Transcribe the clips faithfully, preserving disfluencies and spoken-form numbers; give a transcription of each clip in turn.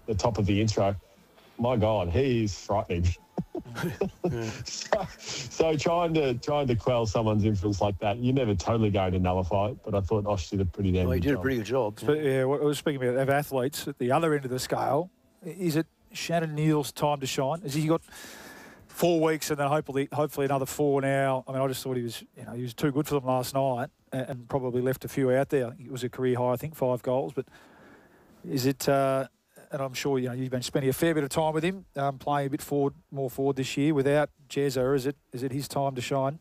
the top of the intro, my God, he is frightening. yeah. so, so trying to trying to quell someone's influence like that, you're never totally going to nullify it. But I thought Osh did a pretty damn Well, he good did job. a pretty good job. But, yeah, I was speaking about of athletes at the other end of the scale. Is it Shannon Neal's time to shine? Has he got four weeks and then hopefully hopefully another four now? I mean, I just thought he was, you know, he was too good for them last night and, and probably left a few out there. I think it was a career high, I think, five goals. But is it, uh, and I'm sure, you know, you've been spending a fair bit of time with him, um, playing a bit forward, more forward this year without Jezza. Is it is it his time to shine?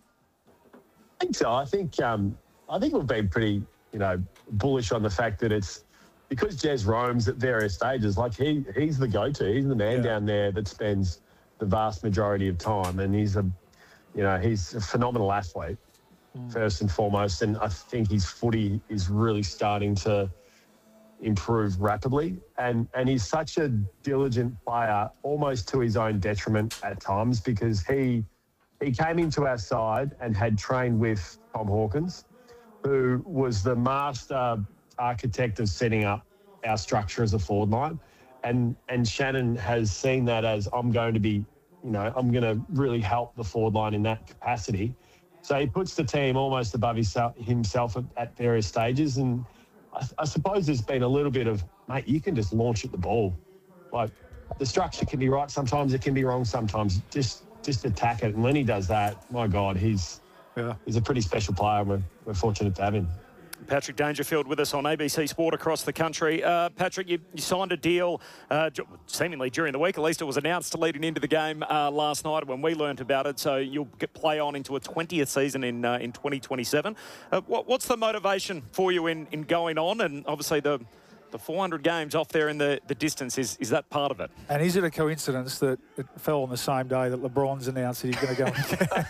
I think so. I think um, I think we've been pretty, you know, bullish on the fact that it's because Jez roams at various stages. Like he he's the go-to. He's the man Yeah. down there that spends the vast majority of time, and he's a, you know, he's a phenomenal athlete mm. first and foremost. And I think his footy is really starting to improve rapidly, and and he's such a diligent player, almost to his own detriment at times, because he he came into our side and had trained with Tom Hawkins, who was the master architect of setting up our structure as a forward line, and and Shannon has seen that as, I'm going to be, you know, I'm going to really help the forward line in that capacity. So he puts the team almost above himself, himself at, at various stages. And I, I suppose there's been a little bit of, mate, you can just launch at the ball. Like, the structure can be right sometimes, it can be wrong sometimes. Just just attack it. And when he does that, my God, he's yeah. he's a pretty special player. And we're, we're fortunate to have him. Patrick Dangerfield with us on A B C Sport across the country. Uh, Patrick, you, you signed a deal uh, seemingly during the week. At least it was announced leading into the game uh, last night when we learnt about it. So you'll get play on into a twentieth season in uh, in twenty twenty-seven. Uh, what, what's the motivation for you in, in going on? And obviously the the four hundred games off there in the, the distance, is, is that part of it? And is it a coincidence that it fell on the same day that LeBron's announced that he's going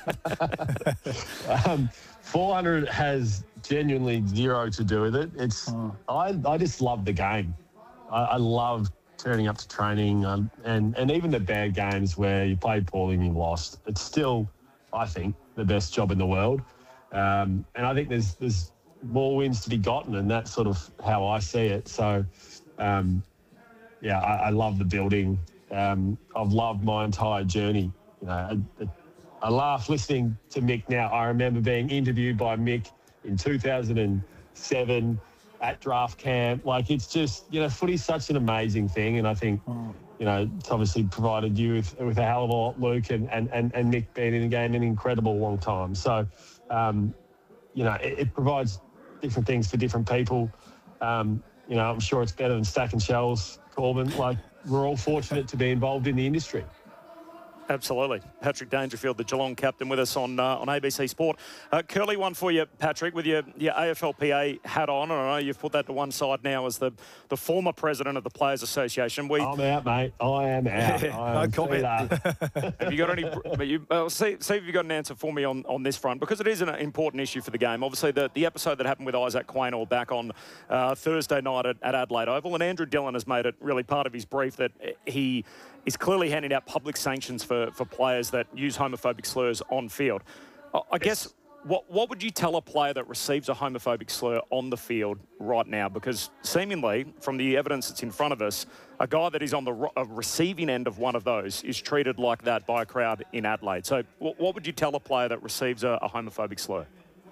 to go? um, four hundred has genuinely zero to do with it. It's oh. I, I just love the game. I, I love turning up to training um, and, and even the bad games where you played poorly and you lost. It's still, I think, the best job in the world. Um, and I think there's there's more wins to be gotten, and that's sort of how I see it. So, um, yeah, I, I love the building. Um, I've loved my entire journey. You know, I, I laugh listening to Mick now. I remember being interviewed by Mick in two thousand seven at draft camp. Like, it's just, you know, footy's such an amazing thing. And I think, oh. you know, it's obviously provided you with, with a hell of a lot, Luke, and, and, and, and Mick being in the game an incredible long time. So, um, you know, it, it provides different things for different people. Um, you know, I'm sure it's better than stacking shelves, Corbin. Like, we're all fortunate to be involved in the industry. Absolutely. Patrick Dangerfield, the Geelong captain, with us on uh, on A B C Sport. Uh, curly one for you, Patrick, with your, your A F L P A hat on. And I know you've put that to one side now as the, the former president of the Players Association. We, I'm out, mate. I am out. I am no comment. Have you got any... But you, uh, see, see if you've got an answer for me on, on this front, because it is an important issue for the game. Obviously, the, the episode that happened with Isaac Quaynor back on uh, Thursday night at, at Adelaide Oval, and Andrew Dillon has made it really part of his brief that he is clearly handing out public sanctions for, for players that use homophobic slurs on field. I, I guess, what what would you tell a player that receives a homophobic slur on the field right now? Because seemingly, from the evidence that's in front of us, a guy that is on the uh, receiving end of one of those is treated like that by a crowd in Adelaide. So what, what would you tell a player that receives a, a homophobic slur?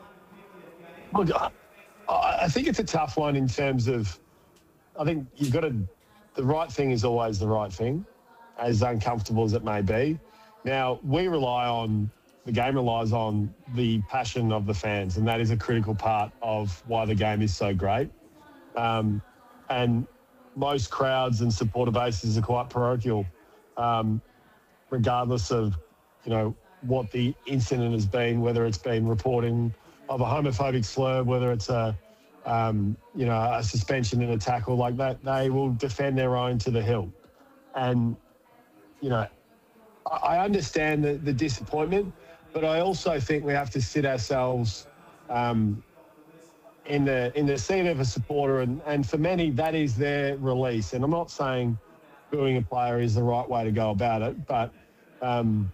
Look, I, I think it's a tough one in terms of, I think you've got to, the right thing is always the right thing, as uncomfortable as it may be. Now, we rely on, the game relies on the passion of the fans, and that is a critical part of why the game is so great. Um, and most crowds and supporter bases are quite parochial, um, regardless of, you know, what the incident has been, whether it's been reporting of a homophobic slur, whether it's a, um, you know, a suspension in a tackle like that, they will defend their own to the hilt. And, you know, I understand the, the disappointment, but I also think we have to sit ourselves um, in the in the seat of a supporter, and, and for many, that is their release. And I'm not saying booing a player is the right way to go about it, but, um,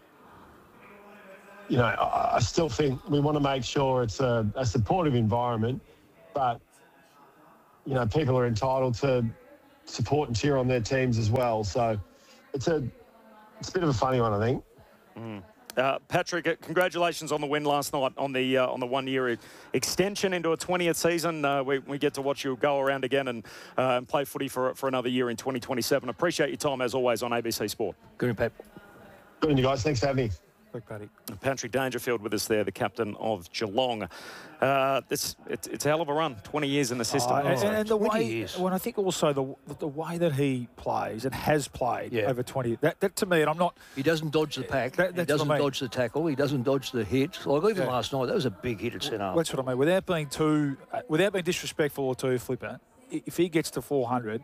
you know, I, I still think we want to make sure it's a, a supportive environment, but, you know, people are entitled to support and cheer on their teams as well. So it's a it's a bit of a funny one, I think. Mm. Uh, Patrick, uh, congratulations on the win last night on the uh, on the one-year e- extension into a twentieth season. Uh, we, we get to watch you go around again and, uh, and play footy for for another year in twenty twenty-seven. Appreciate your time as always on A B C Sport. Good, Pat. Good on you guys. Thanks for having me. Big Paddy. Patrick Dangerfield with us there, the captain of Geelong. Uh, it's, it's it's a hell of a run, twenty years in the system. Oh, and, and the way, years. when I think also the the way that he plays and has played Yeah. over twenty, that, that to me, and I'm not. He doesn't dodge the pack. That- he that's doesn't what I mean. dodge the tackle. He doesn't dodge the hit. Like even Yeah. last night, that was a big hit at centre. That's what I mean. Without being too, uh, without being disrespectful or too flippant, i- if he gets to four hundred,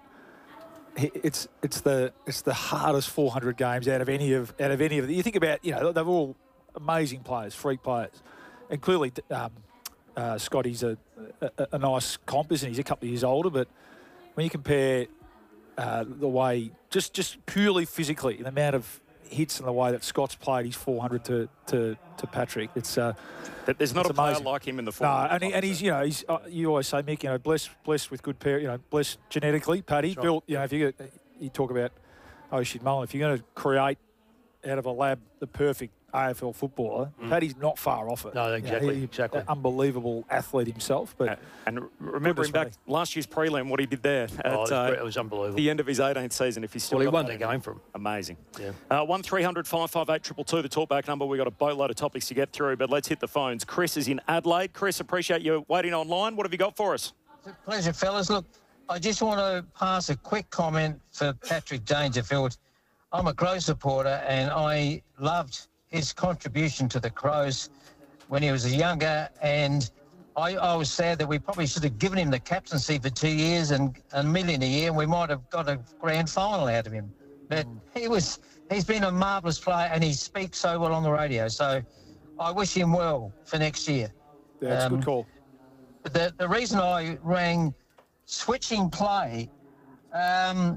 he- it's it's the it's the hardest four hundred games out of any of out of any of the. You think about, you know, they're all amazing players, freak players, and clearly um, uh, Scotty's a, a a nice comp, isn't he? He's a couple of years older, but when you compare uh, the way, just just purely physically, the amount of hits and the way that Scott's played his four hundred to to, to Patrick, it's. Uh, That There's not It's a player amazing. like him in the No, form. and, he, and he's, you know, he's, uh, you always say, Mick, you know, blessed, blessed with good parents, you know, blessed genetically, Paddy, built, you know, if you get, you talk about Oshie Mullen, if you're going to create out of a lab the perfect A F L footballer, Paddy's not far off it. No, You know, exactly, he- exactly. an unbelievable athlete himself, but Uh, and remembering Goodness back me. last year's prelim, what he did there at Oh, it was, uh, great. It was unbelievable. the end of his eighteenth season, if he's still well, he got won that the in him. game for him. Amazing. Yeah. Uh, one three hundred five five eight two two two, the talkback number. We've got a boatload of topics to get through, but let's hit the phones. Chris is in Adelaide. Chris, appreciate you waiting online. What have you got for us? It's a pleasure, fellas. Look, I just want to pass a quick comment for Patrick Dangerfield. I'm a Crow supporter, and I loved his contribution to the Crows when he was younger, and I, I was sad that we probably should have given him the captaincy for two years and a million a year, and we might have got a grand final out of him. But he was, he's been a marvellous player, and he speaks so well on the radio. So I wish him well for next year. yeah, it's a Um, good call. The, the reason I rang switching play, um,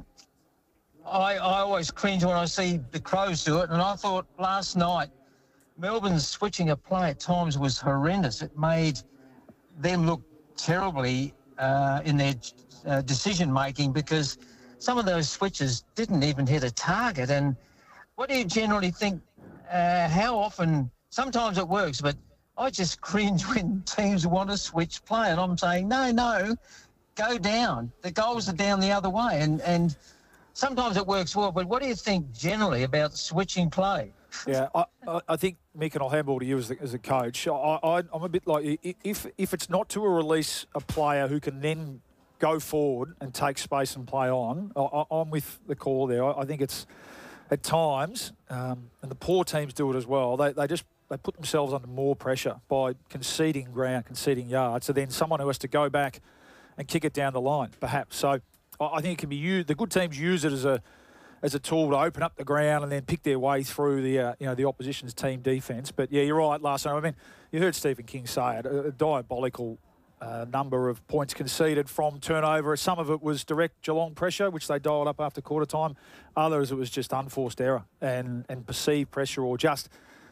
I, I always cringe when I see the Crows do it, and I thought last night Melbourne's switching a play at times was horrendous. It made them look terribly uh, in their uh, decision making because some of those switches didn't even hit a target. And what do you generally think? Uh, how often? Sometimes it works, but I just cringe when teams want to switch play, and I'm saying no, no, go down. The goals are down the other way, and and. Sometimes it works well, but what do you think generally about switching play? Yeah, I, I- I think, Mick, and I'll handball to you as, the, as a coach. I, I, I'm a bit like, i- if if it's not to release a player who can then go forward and take space and play on, I, I- I'm with the call there. I, I think it's, at times, um, and the poor teams do it as well, they, they just they put themselves under more pressure by conceding ground, conceding yards. So then someone who has to go back and kick it down the line, perhaps. So I I think it can be used. The good teams use it as a as a tool to open up the ground and then pick their way through the uh, you know the opposition's team defence. But yeah, you're right. Last night, I mean, you heard Stephen King say it. A, a diabolical uh, number of points conceded from turnover. Some of it was direct Geelong pressure, which they dialed up after quarter time. Others, it was just unforced error and and perceived pressure or just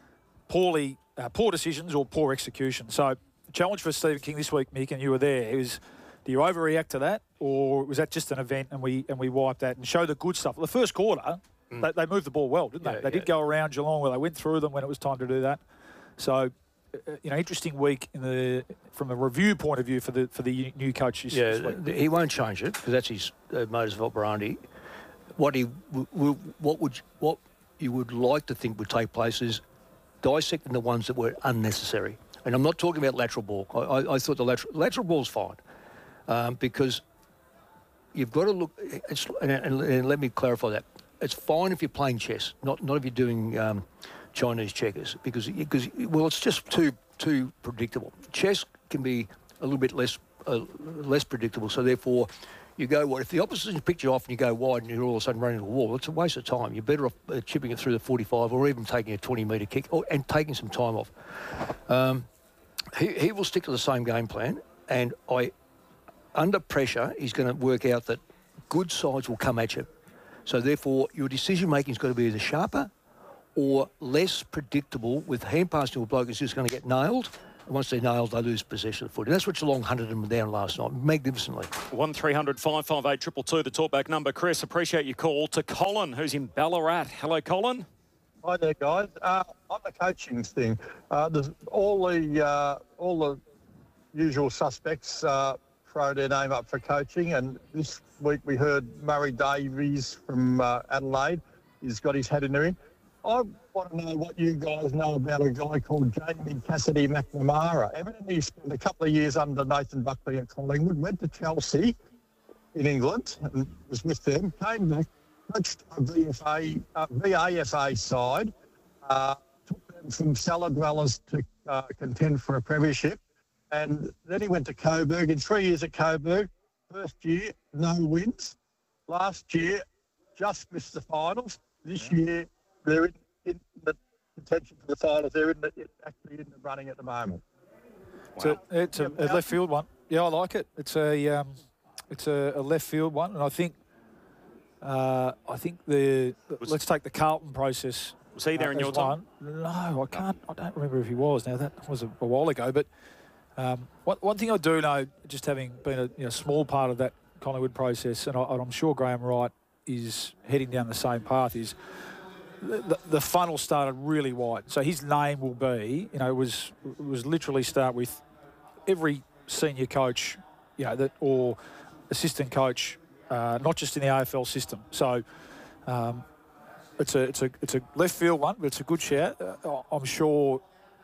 poorly uh, poor decisions or poor execution. So the challenge for Stephen King this week, Mick, and you were there, is do you overreact to that, or was that just an event and we and we wiped that and show the good stuff? The first quarter, mm. they, they moved the ball well, didn't they? Yeah, they yeah. did go around Geelong where they went through them when it was time to do that. So, uh, you know, interesting week in the from a review point of view for the for the new coach this, Yeah, this week. th- he won't change it because that's his uh, modus operandi. What he, w- w- what would, what you would like to think would take place is dissecting the ones that were unnecessary. And I'm not talking about lateral ball. I, I, I thought the lateral lateral ball's fine um, because you've got to look. It's, and, and, and let me clarify that. It's fine if you're playing chess, not not if you're doing um, Chinese checkers, because because well, it's just too too predictable. Chess can be a little bit less uh, less predictable, so therefore. You go wide. If the opposition picks you off and you go wide and you're all of a sudden running into a wall, it's a waste of time. You're better off uh, chipping it through the forty-five or even taking a twenty metre kick or, and taking some time off. Um, he, he will stick to the same game plan, and I, under pressure, he's going to work out that good sides will come at you. So therefore, your decision making's got to be either sharper or less predictable. With hand pass to a bloke who's just going to get nailed, And once they're nailed, they lose possession of the footy. That's what Geelong hunted them down last night, magnificently. one three hundred five five eight two two two, the talkback number. Chris, appreciate your call. To Colin, who's in Ballarat. Hello, Colin. Hi there, guys. Uh, on the coaching thing, uh, there's all the uh, all the usual suspects uh, throw their name up for coaching, and this week we heard Murray Davies from uh, Adelaide. He's got his head in the ring. I want to know what you guys know about a guy called Jamie Cassidy McNamara. Evidently, he spent a couple of years under Nathan Buckley at Collingwood, went to Chelsea in England and was with them, came back, coached a V F A, uh, V A F A side, uh, took them from cellar dwellers to uh, contend for a premiership. And then he went to Coburg. In three years at Coburg, first year, no wins. Last year, just missed the finals. This year, they're in, in the contention for the finals. They're in the, actually in the running at the moment. Wow. It's, a, it's a, a left field one. Yeah, I like it. It's a um, it's a, a left field one, and I think uh, I think the Was, let's take the Carlton process. Was he there uh, in your one. time? No, I can't. I don't remember if he was. Now that was a, a while ago, but um, one, one thing I do know, just having been a you know, small part of that Collingwood process, and, I, and I'm sure Graham Wright is heading down the same path, is the, the, the funnel started really wide. So his name will be, you know, it was it was literally start with every senior coach, you know, that or assistant coach, uh, not just in the A F L system. So um, it's a it's a it's a left field one, but it's a good shout. Uh, I'm sure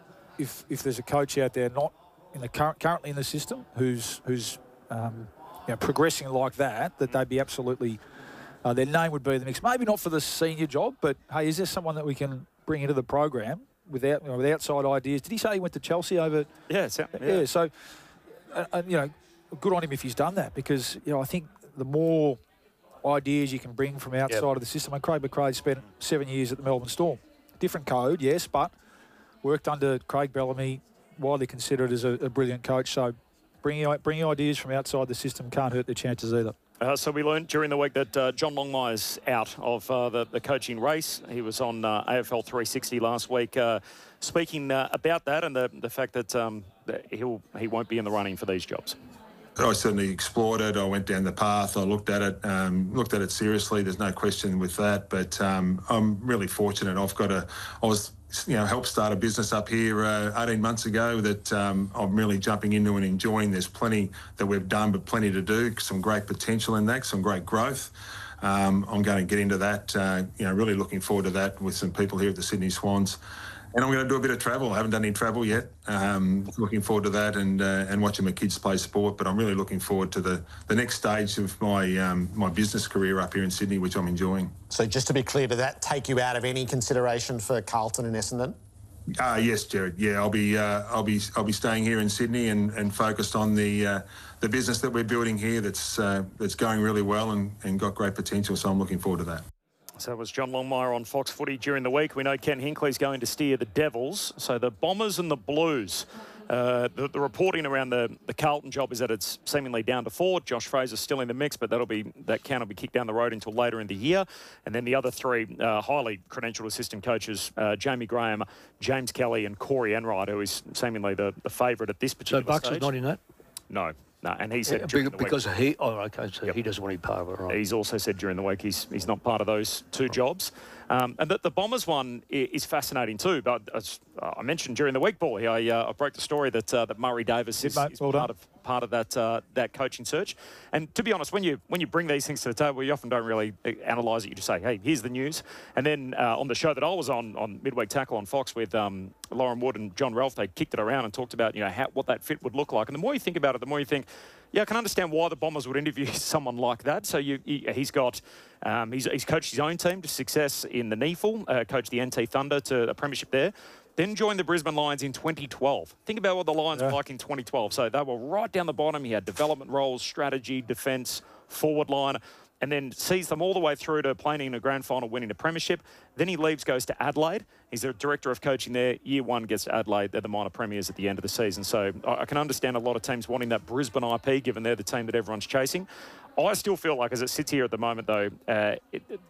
if if there's a coach out there not in the current currently in the system who's who's um, you know, progressing like that, that they'd be absolutely. Uh, their name would be in the mix. Maybe not for the senior job, but hey, is there someone that we can bring into the program without you know, with outside ideas? Did he say he went to Chelsea over? Yeah, so, yeah. yeah. So, uh, uh, you know, good on him if he's done that, because you know I think the more ideas you can bring from outside yep. of the system. And Craig McRae spent seven years at the Melbourne Storm. Different code, yes, but worked under Craig Bellamy, widely considered as a, a brilliant coach. So, bringing bringing ideas from outside the system can't hurt their chances either. Uh, so we learned during the week that uh, John Longmire's out of uh, the, the coaching race. He was on uh, A F L three sixty last week, uh, speaking uh, about that and the, the fact that, um, that he'll he won't be in the running for these jobs. I certainly explored it. I went down the path. I looked at it, um, looked at it seriously. There's no question with that. But um, I'm really fortunate. I've got a. I was, you know, helped start a business up here uh, eighteen months ago that um, I'm really jumping into and enjoying. There's plenty that we've done, but plenty to do. Some great potential in that. Some great growth. Um, I'm going to get into that. Uh, you know, really looking forward to that with some people here at the Sydney Swans. And I'm going to do a bit of travel. I haven't done any travel yet. Um, looking forward to that and uh, and watching my kids play sport. But I'm really looking forward to the, the next stage of my um, my business career up here in Sydney, which I'm enjoying. So just to be clear, did that take you out of any consideration for Carlton and Essendon? Uh, yes, Jared. Yeah, I'll be uh, I'll be I'll be staying here in Sydney and, and focused on the uh, the business that we're building here. That's uh, that's going really well and, and got great potential. So I'm looking forward to that. So that was John Longmire on Fox Footy during the week. We know Ken Hinckley's going to steer the Devils. So the Bombers and the Blues. Uh, the, the reporting around the, the Carlton job is that it's seemingly down to four. Josh Fraser's still in the mix, but that'll be that can will be kicked down the road until later in the year. And then the other three uh, highly credentialed assistant coaches, uh, Jamie Graham, James Kelly and Corey Enright, who is seemingly the, the favourite at this particular stage. So Bucks stage. is not in that? No. No, and he said yeah, during because the week, he oh okay, so yep. he doesn't want to be part of it, right? He's also said during the week he's he's not part of those two right. jobs, um, and the, the Bombers one is fascinating too. But as I mentioned during the week, Paulie, I, uh, I broke the story that uh, that Murray Davis is, is well part done. of part of that uh, that coaching search. And to be honest, when you when you bring these things to the table, you often don't really analyse it. You just say, hey, here's the news. And then uh, on the show that I was on on Midweek Tackle on Fox with um, Lauren Wood and John Ralph, they kicked it around and talked about you know how, what that fit would look like. And the more you think about it, the more you think. Yeah, I can understand why the Bombers would interview someone like that. So you, he, he's got, um, he's, he's coached his own team to success in the N E F L, uh, coached the N T Thunder to a premiership there, then joined the Brisbane Lions in twenty twelve. Think about what the Lions yeah. were like in twenty twelve. So they were right down the bottom. He had development roles, strategy, defence, forward line, and then sees them all the way through to playing in a grand final, winning a premiership. Then he leaves, goes to Adelaide. He's the director of coaching there. Year one gets to Adelaide. They're the minor premiers at the end of the season. So I can understand a lot of teams wanting that Brisbane I P, given they're the team that everyone's chasing. I still feel like, as it sits here at the moment, though, uh, it, that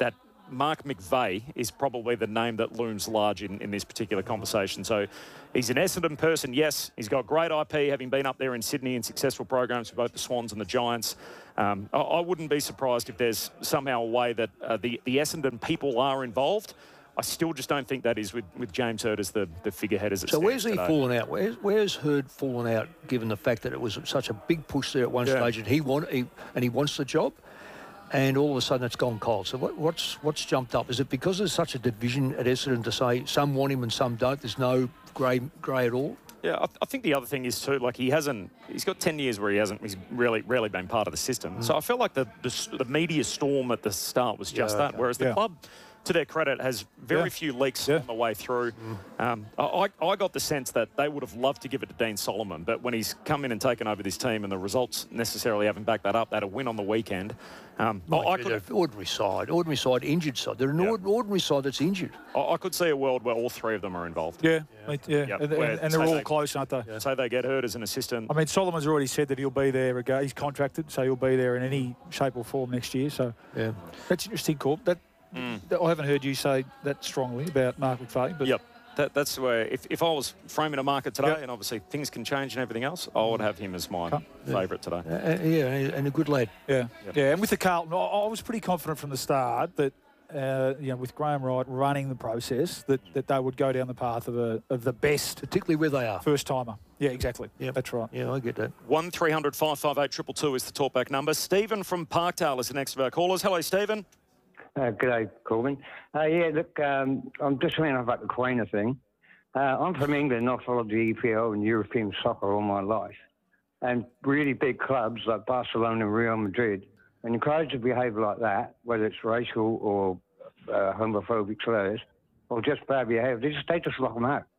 Mark McVeigh is probably the name that looms large in, in this particular conversation. So he's an Essendon person, yes. He's got great I P, having been up there in Sydney in successful programs for both the Swans and the Giants. Um, I, I wouldn't be surprised if there's somehow a way that uh, the, the Essendon people are involved. I still just don't think that is with, with James Hird as the, the figurehead as it so stands where's he today. fallen out? Where's, where's Hird fallen out, given the fact that it was such a big push there at one Yeah. stage, and he want he, and he wants the job, and all of a sudden it's gone cold. So what, what's what's jumped up? Is it because there's such a division at Essendon to say some want him and some don't? There's no grey grey at all. Yeah, I, I think the other thing is too, like he hasn't, he's got ten years where he hasn't, he's really, rarely been part of the system. Mm. So I feel like the, the the media storm at the start was just Yeah, that, okay. whereas the Yeah. club, to their credit, has very Yeah. few leaks Yeah. on the way through. Mm. Um, I, I got the sense that they would have loved to give it to Dean Solomon, but when he's come in and taken over this team and the results necessarily haven't backed that up, they had a win on the weekend. Um, I, I, could, ordinary side, ordinary side, injured side. They're an Yeah. ord- ordinary side that's injured. I, I could see a world where all three of them are involved. Yeah, yeah, yeah. Yeah, And, where- and, and they're so all they- close, aren't they? Yeah. So they get Hird as an assistant. I mean, Solomon's already said that he'll be there. Reg- he's contracted, so he'll be there in any shape or form next year. So Yeah. that's interesting, Corp. That, that I haven't heard you say that strongly about Mark McVeigh, but Yep. That, that's where, if, if I was framing a market today, Yep. and obviously things can change and everything else, I would have him as my Okay. favourite today. Uh, uh, yeah, and and a good lad. yeah, Yep. yeah. And with the Carlton, I, I was pretty confident from the start that. Uh, you know, with Graham Wright running the process, that, that they would go down the path of a of the best Particularly where they are. first timer. Yeah, exactly. Yep. That's right. Yeah, I get that. one three hundred five five eight two two two is the talkback number. Stephen from Parkdale is the next of our callers. Hello, Stephen. Uh, G'day, Corbin. Uh, yeah, look, um, I'm just ringing off about the Quainer thing. Uh, I'm from England. I followed the E P L and European soccer all my life. And really big clubs like Barcelona and Real Madrid, when encouraged to behave like that, whether it's racial or uh, homophobic slurs, or just bad behaviour, they just, they just lock them out.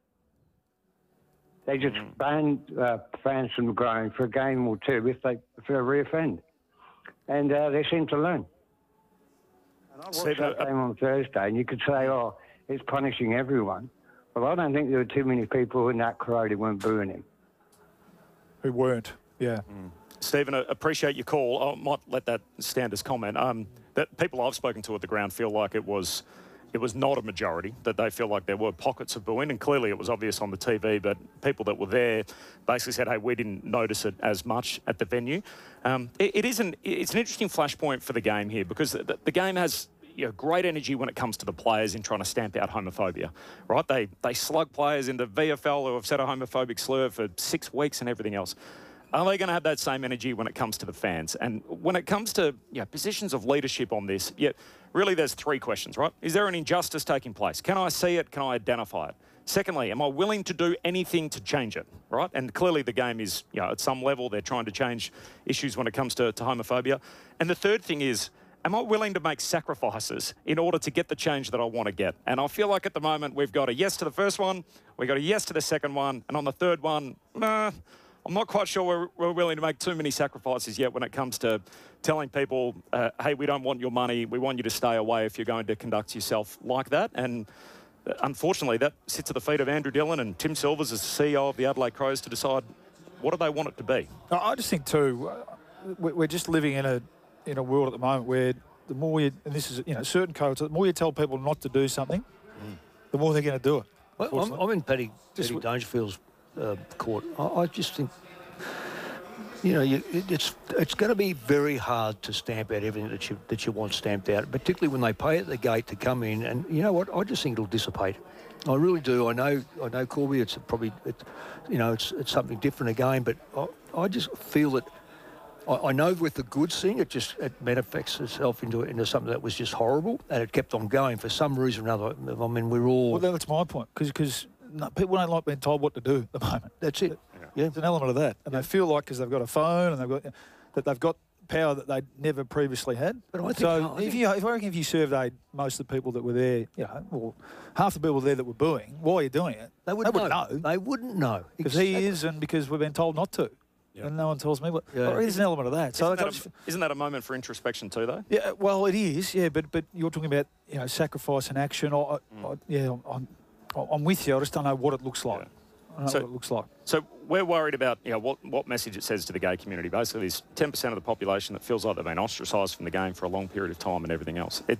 They just Mm. ban uh, fans from going for a game or two if they, if they reoffend. And uh, they seem to learn. And I watched Stephen, that uh, game on Thursday, and you could say, oh, it's punishing everyone. But I don't think there were too many people in that crowd who weren't booing him. Who weren't? Yeah. Stephen, I appreciate your call. I might let that stand as comment. Um, that people I've spoken to at the ground feel like it was it was not a majority, that they feel like there were pockets of booing, and clearly it was obvious on the T V, but people that were there basically said, hey, we didn't notice it as much at the venue. Um, it, it is an, it's an interesting flashpoint for the game here, because the, the game has you know, great energy when it comes to the players in trying to stamp out homophobia, right? They, they slug players into V F L who have said a homophobic slur for six weeks and everything else. Are they going to have that same energy when it comes to the fans? And when it comes to you know, positions of leadership on this, yeah, really there's three questions, right? Is there an injustice taking place? Can I see it? Can I identify it? Secondly, am I willing to do anything to change it, right? And clearly the game is, you know, at some level they're trying to change issues when it comes to, to homophobia. And the third thing is, am I willing to make sacrifices in order to get the change that I want to get? And I feel like at the moment we've got a yes to the first one, we've got a yes to the second one, and on the third one, nah, I'm not quite sure we're, we're willing to make too many sacrifices yet when it comes to telling people, uh, hey, we don't want your money, we want you to stay away if you're going to conduct yourself like that. And uh, unfortunately, that sits at the feet of Andrew Dillon and Tim Silvers as C E O of the Adelaide Crows to decide what do they want it to be. I I just think too, uh, we- we're just living in a in a world at the moment where the more you, and this is you know certain codes, the more you tell people not to do something, the more they're going to do it. Well, I'm, unfortunately. I'm in Paddy, Just Paddy w- Dangerfield's uh, court. I, I just think, you know, you, it, it's it's going to be very hard to stamp out everything that you that you want stamped out, particularly when they pay at the gate to come in. And you know what? I just think it'll dissipate. I really do. I know, I know, Corby. It's probably, it, you know, it's it's something different again. But I, I just feel that. I, I know with the goods thing, it just it manifests itself into into something that was just horrible, and it kept on going for some reason or another. I mean, we're all. Well, that's my point, because no, people don't like being told what to do at the moment. That's it. Yeah. There's an element of that, and they feel like because they've got a phone and they've got that they've got power that they never previously had. But I think- so I if think- you, if I reckon if you surveyed most of the people that were there, you know, or half the people there that were booing, why are you doing it? They wouldn't would know. know. They wouldn't know. Because he is, and because we've been told not to, and no one tells me what. Yeah. Or there's an element of that. So Isn't like, I that, just- a, isn't that a moment for introspection too, though? yeah, well, it is, yeah, but but you're talking about you know sacrifice and action. I, I, I, yeah, I'm, I'm with you. I just don't know what it looks like. I don't know So- what it looks like. So we're worried about you know what, what message it says to the gay community. Basically, there's ten percent of the population that feels like they've been ostracised from the game for a long period of time and everything else. It,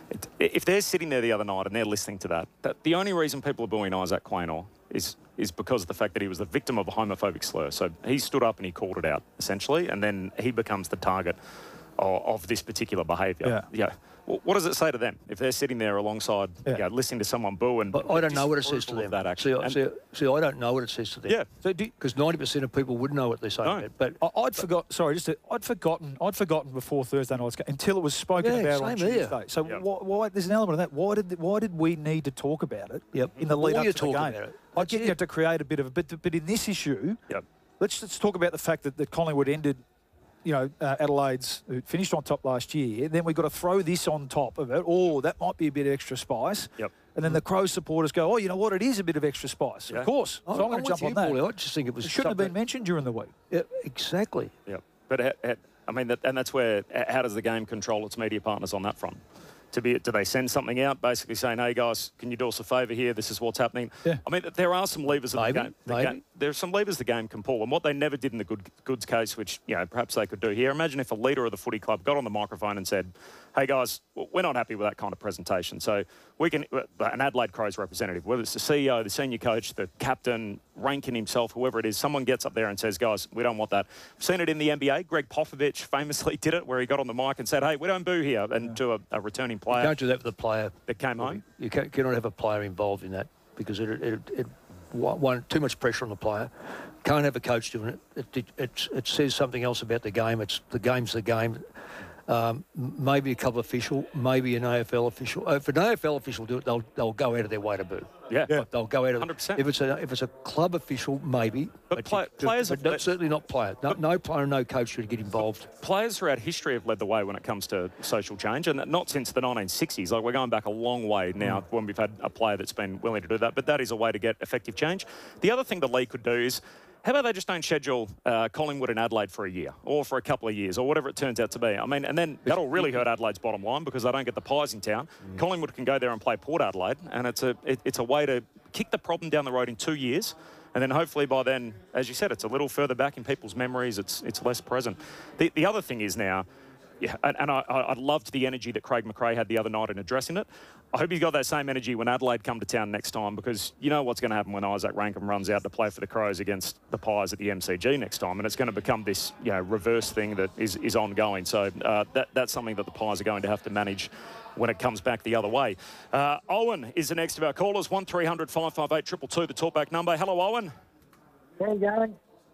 it, if they're sitting there the other night and they're listening to that, that the only reason people are booing Isaac Quaynor is is because of the fact that he was the victim of a homophobic slur. So he stood up and he called it out, essentially, and then he becomes the target of, of this particular behaviour. Yeah. yeah. Well, what does it say to them if they're sitting there alongside, Yeah. you know, listening to someone boo and But I don't know what it says to disapproval them. of that action? See, I- And- see, see, I don't know what it says to them. Yeah. So do, Because ninety percent of people would know what they're saying. No. about it. But I- I'd forgot. Sorry, just to, I'd forgotten. I'd forgotten before Thursday night's game until it was spoken Yeah, about on same here. Tuesday. So Yeah. why, why? There's an element of that. Why did why did we need to talk about it? Yep. In the The lead more up you to the talk game, about it, I that's get you it. have to create a bit of a but but in this issue, Yep. let's let's talk about the fact that, that Collingwood ended. You know, uh, Adelaide's who finished on top last year. Then we've got to throw this on top of it. Oh, that might be a bit of extra spice. Yep. And then the Crows supporters go, oh, you know what? It is a bit of extra spice. Yeah. Of course. So I'm, going to jump on that. I just think it was It shouldn't have been something- mentioned during the week. Yeah, exactly. Yeah, but ha- ha- I mean, that, and that's where h- how does the game control its media partners on that front? To be, do they send something out basically saying, "Hey guys, can you do us a favour here? This is what's happening." Yeah. I mean, there are some levers of Maybe, the game. The maybe. game there's some levers the game can pull, and what they never did in the good, goods case, which you know perhaps they could do here. Imagine if a leader of the footy club got on the microphone and said, "Hey guys, w- we're not happy with that kind of presentation. So we can." An Adelaide Crows representative, whether it's the C E O, the senior coach, the captain, Rankin himself, whoever it is, someone gets up there and says, "Guys, we don't want that." I've seen it in the N B A. Greg Popovich famously did it, where he got on the mic and said, "Hey, we don't boo here," and to a, a returning player Don't do that with a player. that came home. You can't, cannot have a player involved in that because it, it, it one, too much pressure on the player. Can't have a coach doing it. It, it, it, it says something else about the game. It's the game's the game. Um, maybe a club official, maybe an A F L official. Uh, If an A F L official do it, they'll they'll go out of their way to boo. Yeah. Yeah. They'll go out of one hundred percent. If it's a if it's a club official, maybe. But play- you- players but have not- let- certainly not player. No, no player, no coach should get involved. Players throughout history have led the way when it comes to social change, and not since the nineteen sixties. Like, we're going back a long way now when we've had a player that's been willing to do that, but that is a way to get effective change. The other thing the league could do is, how about they just don't schedule uh, Collingwood and Adelaide for a year or for a couple of years or whatever it turns out to be? I mean, and then that'll really hurt Adelaide's bottom line because they don't get the Pies in town. Mm. Collingwood can go there and play Port Adelaide, and it's a it, it's a way to kick the problem down the road in two years. And then hopefully by then, as you said, it's a little further back in people's memories. It's it's less present. The, the other thing is now, yeah, and, and I, I loved the energy that Craig McRae had the other night in addressing it. I hope he's got that same energy when Adelaide come to town next time, because you know what's going to happen when Isaac Rankin runs out to play for the Crows against the Pies at the M C G next time, and it's going to become this, you know, reverse thing that is, is ongoing. So uh, that that's something that the Pies are going to have to manage when it comes back the other way. Uh, Owen is the next of our callers, one three hundred five five eight two two two, the talkback number. Hello, Owen. How you going?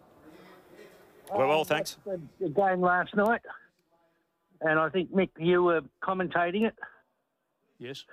We're well, Um, thanks. The, the game last night, and I think, Mick, you were commentating it. Yes.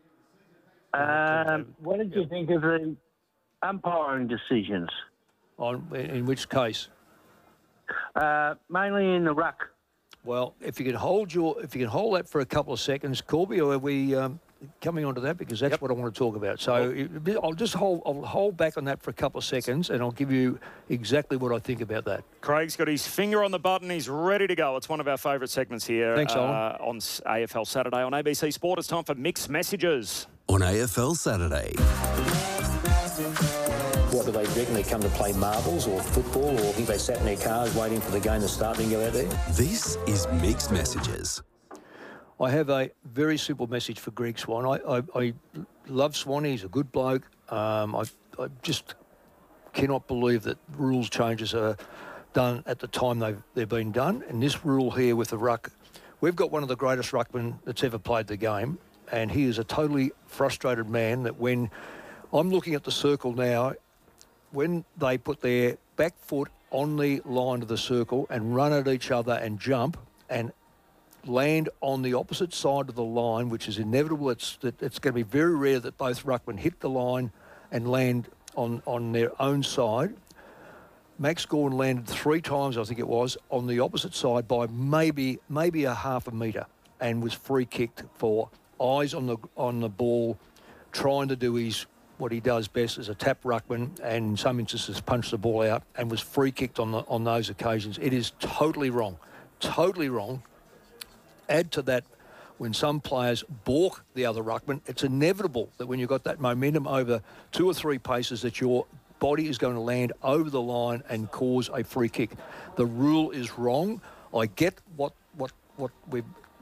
Um, what did you think of the umpiring decisions? On in which case? Uh, mainly in the ruck. Well, if you can hold your, if you can hold that for a couple of seconds, Corby, or are we um, coming on to that? Because that's Yep. what I want to talk about. So it- I'll just hold, I'll hold back on that for a couple of seconds, and I'll give you exactly what I think about that. Craig's got his finger on the button. He's ready to go. It's one of our favourite segments here. Thanks, Owen. uh, on A F L Saturday on A B C Sport. It's time for Mixed Messages. On A F L Saturday. What do they reckon? They come to play marbles or football, or think they sat in their cars waiting for the game to start and go out there? This is Mixed Messages. I have a very simple message for Greg Swan. I, I, I love Swan. He's a good bloke. Um, I, I just cannot believe that rules changes are done at the time they've, they've been done. And this rule here with the ruck, we've got one of the greatest ruckmen that's ever played the game, and he is a totally frustrated man that when I'm looking at the circle now, when they put their back foot on the line of the circle and run at each other and jump and land on the opposite side of the line, which is inevitable. It's it's going to be very rare that both ruckmen hit the line and land on, on their own side. Max Gawn landed three times, I think it was, on the opposite side by maybe maybe a half a metre, and was free kicked for eyes on the on the ball, trying to do his what he does best as a tap ruckman, and in some instances punch the ball out, and was free kicked on the on those occasions. It is totally wrong, totally wrong. Add to that, when some players balk the other ruckman, it's inevitable that when you've got that momentum over two or three paces that your body is going to land over the line and cause a free kick. The rule is wrong. I get what what what we've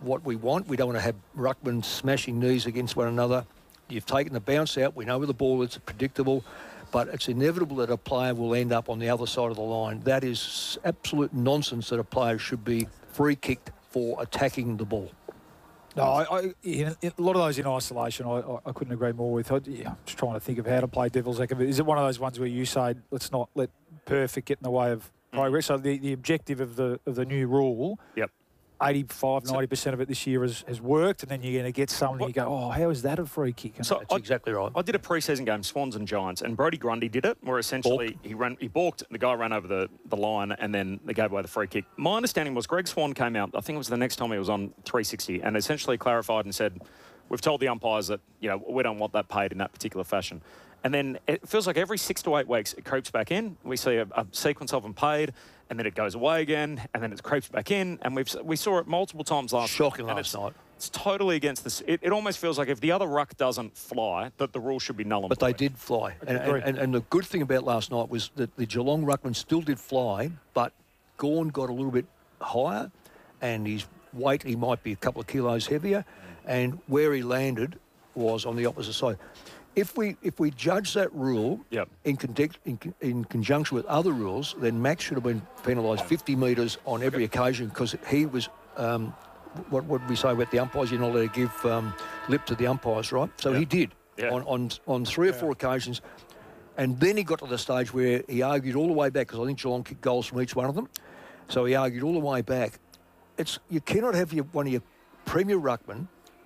what we want. We don't want to have ruckmen smashing knees against one another. You've taken the bounce out. We know where the ball is. It's predictable. But it's inevitable that a player will end up on the other side of the line. That is absolute nonsense that a player should be free kicked for attacking the ball. No, I, I, in, in, a lot of those in isolation, I, I, I couldn't agree more with. I, yeah, I'm just trying to think of how to play devil's advocate. Is it one of those ones where you say, let's not let perfect get in the way of progress? So the, the objective of the of the new rule, yep, eighty-five, ninety percent of it this year has, has worked, and then you're going to get someone and you go, oh, how is that a free kick? And so that's I, exactly right. I did a pre-season game, Swans and Giants, and Brodie Grundy did it, where essentially he ran, he balked, the guy ran over the, the line, and then they gave away the free kick. My understanding was Greg Swan came out, I think it was the next time he was on three sixty, and essentially clarified and said, we've told the umpires that, you know, we don't want that paid in that particular fashion. And then it feels like every six to eight weeks it creeps back in. We see a, a sequence of them paid, and then it goes away again, and then it creeps back in. And we've we saw it multiple times last Shocking night. last it's, night. It's totally against this. It, it almost feels like if the other ruck doesn't fly, that the rule should be null and But void. they did fly. And, and, and, and the good thing about last night was that the Geelong ruckman still did fly, but Gawn got a little bit higher, and his weight, he might be a couple of kilos heavier, and where he landed was on the opposite side. If we if we judge that rule yep. in, conjunct, in in conjunction with other rules, then Max should have been penalised fifty metres on every occasion because he was, um, what would we say about the umpires? You're not allowed to give um, lip to the umpires, right? So yep. he did yeah. on, on, on three or yeah. four occasions. And then he got to the stage where he argued all the way back, because I think Geelong kicked goals from each one of them. So he argued all the way back. It's You cannot have your, one of your premier ruckmen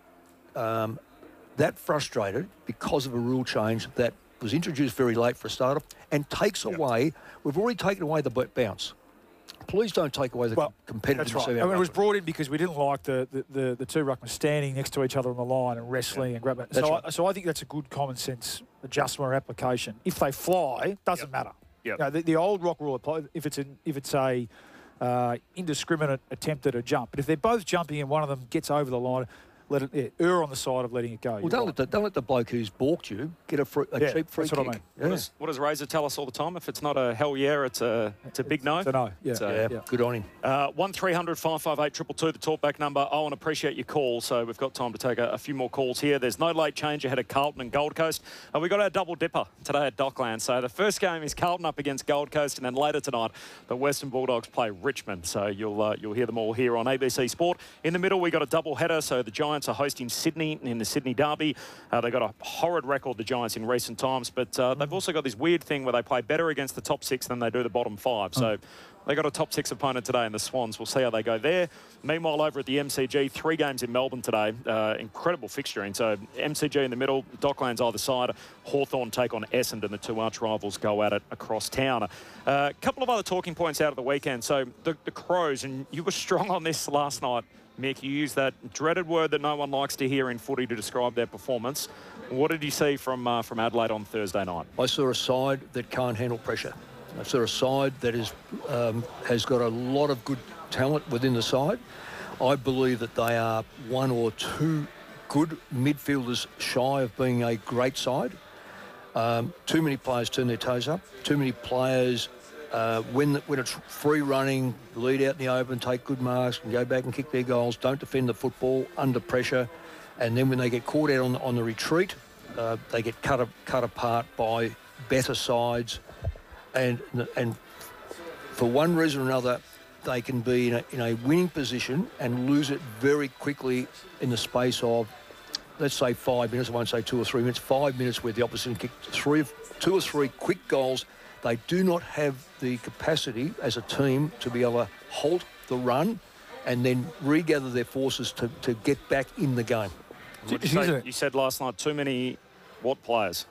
um, that frustrated because of a rule change that was introduced very late for a starter and takes yep. away, we've already taken away the bounce. Please don't take away the well, competitiveness. That's right. Of our I mean, it was ruckman. brought in because we didn't like the, the, the, the two ruckmen standing next to each other on the line and wrestling yeah. and grabbing. So, right. I, so I think that's a good common sense adjustment or application. If they fly, doesn't yep. matter. Yep. You know, the, the old rock rule applies if it's an, if it's a uh, indiscriminate attempt at a jump. But if they're both jumping and one of them gets over the line, let it yeah, err on the side of letting it go. Well, don't, right. let the, don't let the bloke who's balked you get a, free, a yeah, cheap free that's kick. What, I mean. yeah. what, does, what does Razor tell us all the time? If it's not a hell yeah, it's a it's a big no. It's a no. Yeah, so, yeah, yeah. Good on him. Uh, one three hundred five five eight two two two, the talkback number. Owen, appreciate your call. So we've got time to take a, a few more calls here. There's no late change ahead of Carlton and Gold Coast. Uh, we've got our double dipper today at Dockland. So the first game is Carlton up against Gold Coast, and then later tonight the Western Bulldogs play Richmond. So you'll uh, you'll hear them all here on A B C Sport. In the middle, we got a double header. So the Giants are hosting Sydney in the Sydney Derby. Uh, they've got a horrid record, the Giants, in recent times, but uh, they've also got this weird thing where they play better against the top six than they do the bottom five. So they got a top six opponent today in the Swans. We'll see how they go there. Meanwhile, over at the M C G, three games in Melbourne today. Uh, incredible fixturing. So M C G in the middle, Docklands either side. Hawthorn take on Essendon. The two arch rivals go at it across town. A uh, couple of other talking points out of the weekend. So the, the Crows, and you were strong on this last night, Mick. You used that dreaded word that no one likes to hear in footy to describe their performance. What did you see from uh, from Adelaide on Thursday night? I saw a side that can't handle pressure. I saw a side that is um, has got a lot of good talent within the side. I believe that they are one or two good midfielders shy of being a great side. Um, too many players turn their toes up. Too many players, uh, when when it's free running, lead out in the open, take good marks, and go back and kick their goals. Don't defend the football under pressure, and then when they get caught out on on the retreat, uh, they get cut cut apart by better sides. And and for one reason or another, they can be in a, in a winning position and lose it very quickly in the space of, let's say, five minutes. I won't say two or three minutes. Five minutes where the opposition kicked three, two or three quick goals. They do not have the capacity as a team to be able to halt the run and then regather their forces to, to get back in the game. What did you, say? You said last night too many what players?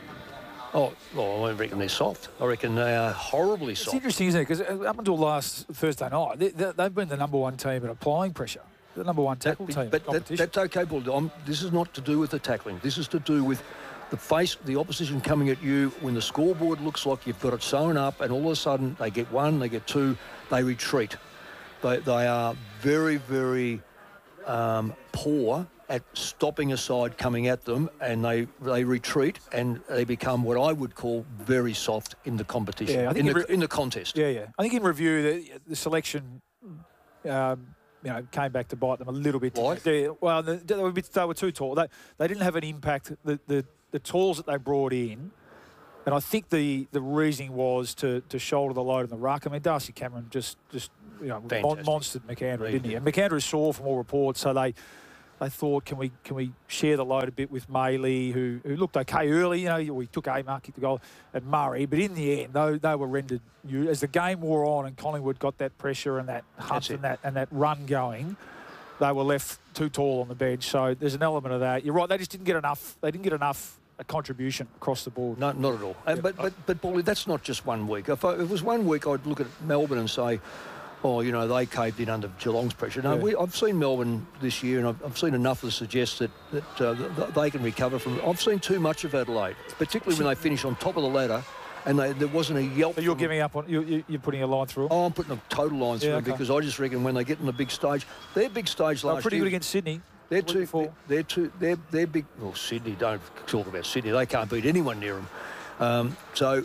Oh, well, I reckon they're soft. I reckon they are horribly soft. It's interesting, isn't it? Because up until last Thursday night, they, they, they've been the number one team at applying pressure. The number one tackle that, team. But that, that's okay, Paul. I'm, this is not to do with the tackling. This is to do with the face, the opposition coming at you when the scoreboard looks like you've got it sewn up, and all of a sudden they get one, they get two, they retreat. They, they are very, very um, poor at stopping a side coming at them, and they they retreat and they become what I would call very soft in the competition, yeah, I think in, the, in, re- in the contest. Yeah, yeah. I think in review, the, the selection um, you know, came back to bite them a little bit. Why? They, well, they, they, were a bit, they were too tall. They, they didn't have an impact. The, the, the talls that they brought in, and I think the, the reasoning was to, to shoulder the load in the ruck. I mean, Darcy Cameron just, just you know, mon- monstered McAndrew, didn't he? And McAndrew saw from all reports, so they they thought, can we can we share the load a bit with Maley, who who looked okay early. You know, we took Amar, kicked the goal, and Murray. But in the end, though, they were rendered. You, as the game wore on, and Collingwood got that pressure and that hunt and that and that run going, they were left too tall on the bench. So there's an element of that. You're right. They just didn't get enough. They didn't get enough. A contribution across the board. No, not at all. Uh, but, but, but, Paulie, that's not just one week. If, I, if it was one week, I'd look at Melbourne and say, oh, you know, they caved in under Geelong's pressure. No, Yeah. we, I've seen Melbourne this year, and I've, I've seen enough to suggest that, that uh, th- they can recover from it. I've seen too much of Adelaide, particularly when they finish on top of the ladder, and they, there wasn't a yelp. So you're giving up on, you, you, you're putting a line through them? Oh, I'm putting a total line through Yeah, them okay. because I just reckon when they get on the big stage, their big stage They were last pretty year. good against Sydney. They're the too, week before. they're too, they're, they're big. Well, Sydney, don't talk about Sydney. They can't beat anyone near them. Um, so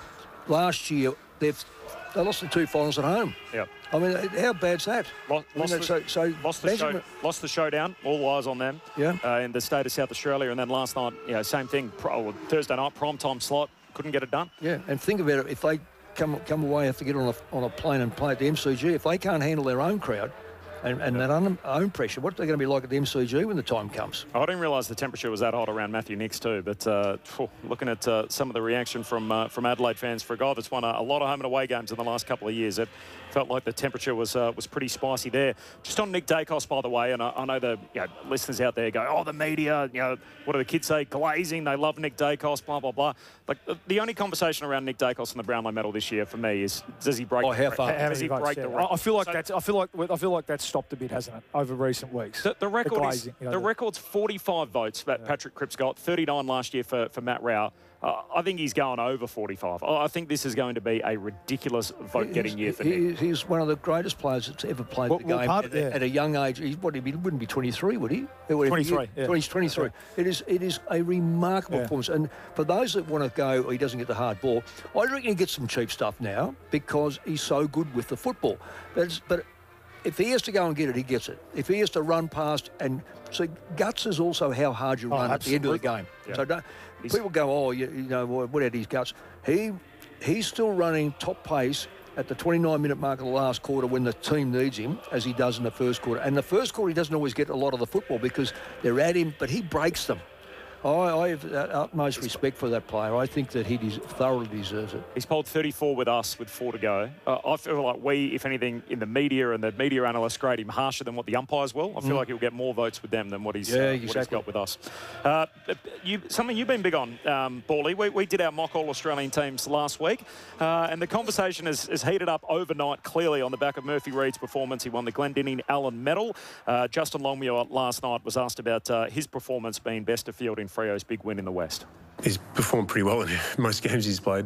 last year, they've they lost the two finals at home. Yeah. I mean, how bad's that? Lost, I mean, lost, the, so, so lost, the show, Benjamin- lost the showdown. All eyes on them. Yeah. Uh, in the state of South Australia, and then last night, you know, same thing. Pro, Thursday night, prime time slot, couldn't get it done. Yeah, and think about it. If they come come away, have to get on a on a plane and play at the M C G. If they can't handle their own crowd. And, and that own, own pressure, what are they going to be like at the M C G when the time comes? I didn't realise the temperature was that hot around Matthew Nicks too, but uh, phew, looking at uh, some of the reaction from uh, from Adelaide fans for a guy that's won a, a lot of home and away games in the last couple of years, it felt like the temperature was uh, was pretty spicy there. Just on Nick Dacos, by the way, and I, I know the you know, listeners out there go, oh, the media, you know, what do the kids say? Glazing, they love Nick Dacos, blah, blah, blah. Like, the, the only conversation around Nick Dacos and the Brownlow medal this year for me is, does he break Oh, how the far? record? How Does many he votes, break yeah. the I- record? I feel like So- that's. I feel like I feel like that's stopped a bit, hasn't it, over recent weeks? The, the record glazing, is, you know, the the- record's forty-five votes that Patrick Cripps got, thirty-nine last year for, for Matt Rao. Uh, I think he's going over forty-five. I I think this is going to be a ridiculous vote-getting year for he, Nick. He's one of the greatest players that's ever played Well- the well, game part at, of- yeah. at a young age. He, what, he wouldn't be twenty-three, would he? twenty-three, yeah. twenty, twenty-three. It is it is a remarkable Yeah. performance. And for those that want to go, oh, he doesn't get the hard ball, I reckon he gets some cheap stuff now because he's so good with the football. But, it's- but if he has to go and get it, he gets it. If he has to run past, and so guts is also how hard you Oh, run at the end of the absolutely. game. Yeah. So don't, He's- people go, oh, you, you know, what what are his guts? He he's still running top pace at the twenty-nine minute mark of the last quarter when the team needs him, as he does in the first quarter. And the first quarter, he doesn't always get a lot of the football because they're at him, but he breaks them. I, I have utmost respect for that player. I think that he des- thoroughly deserves it. He's polled thirty-four with us with four to go. Uh, I feel like we, if anything, in the media and the media analysts grade him harsher than what the umpires will. I feel Mm. like he'll get more votes with them than what he's, Yeah, uh, what he's exactly. got with us. Uh, you, something you've been big on, um, Bally. We, we did our mock All-Australian teams last week, uh, and the conversation has, has heated up overnight, clearly, on the back of Murphy Reid's performance. He won the Glendinning Allen Medal. Uh, Justin Longmuir last night was asked about uh, his performance being best of field in Freo's big win in the West. He's performed pretty well in most games he's played.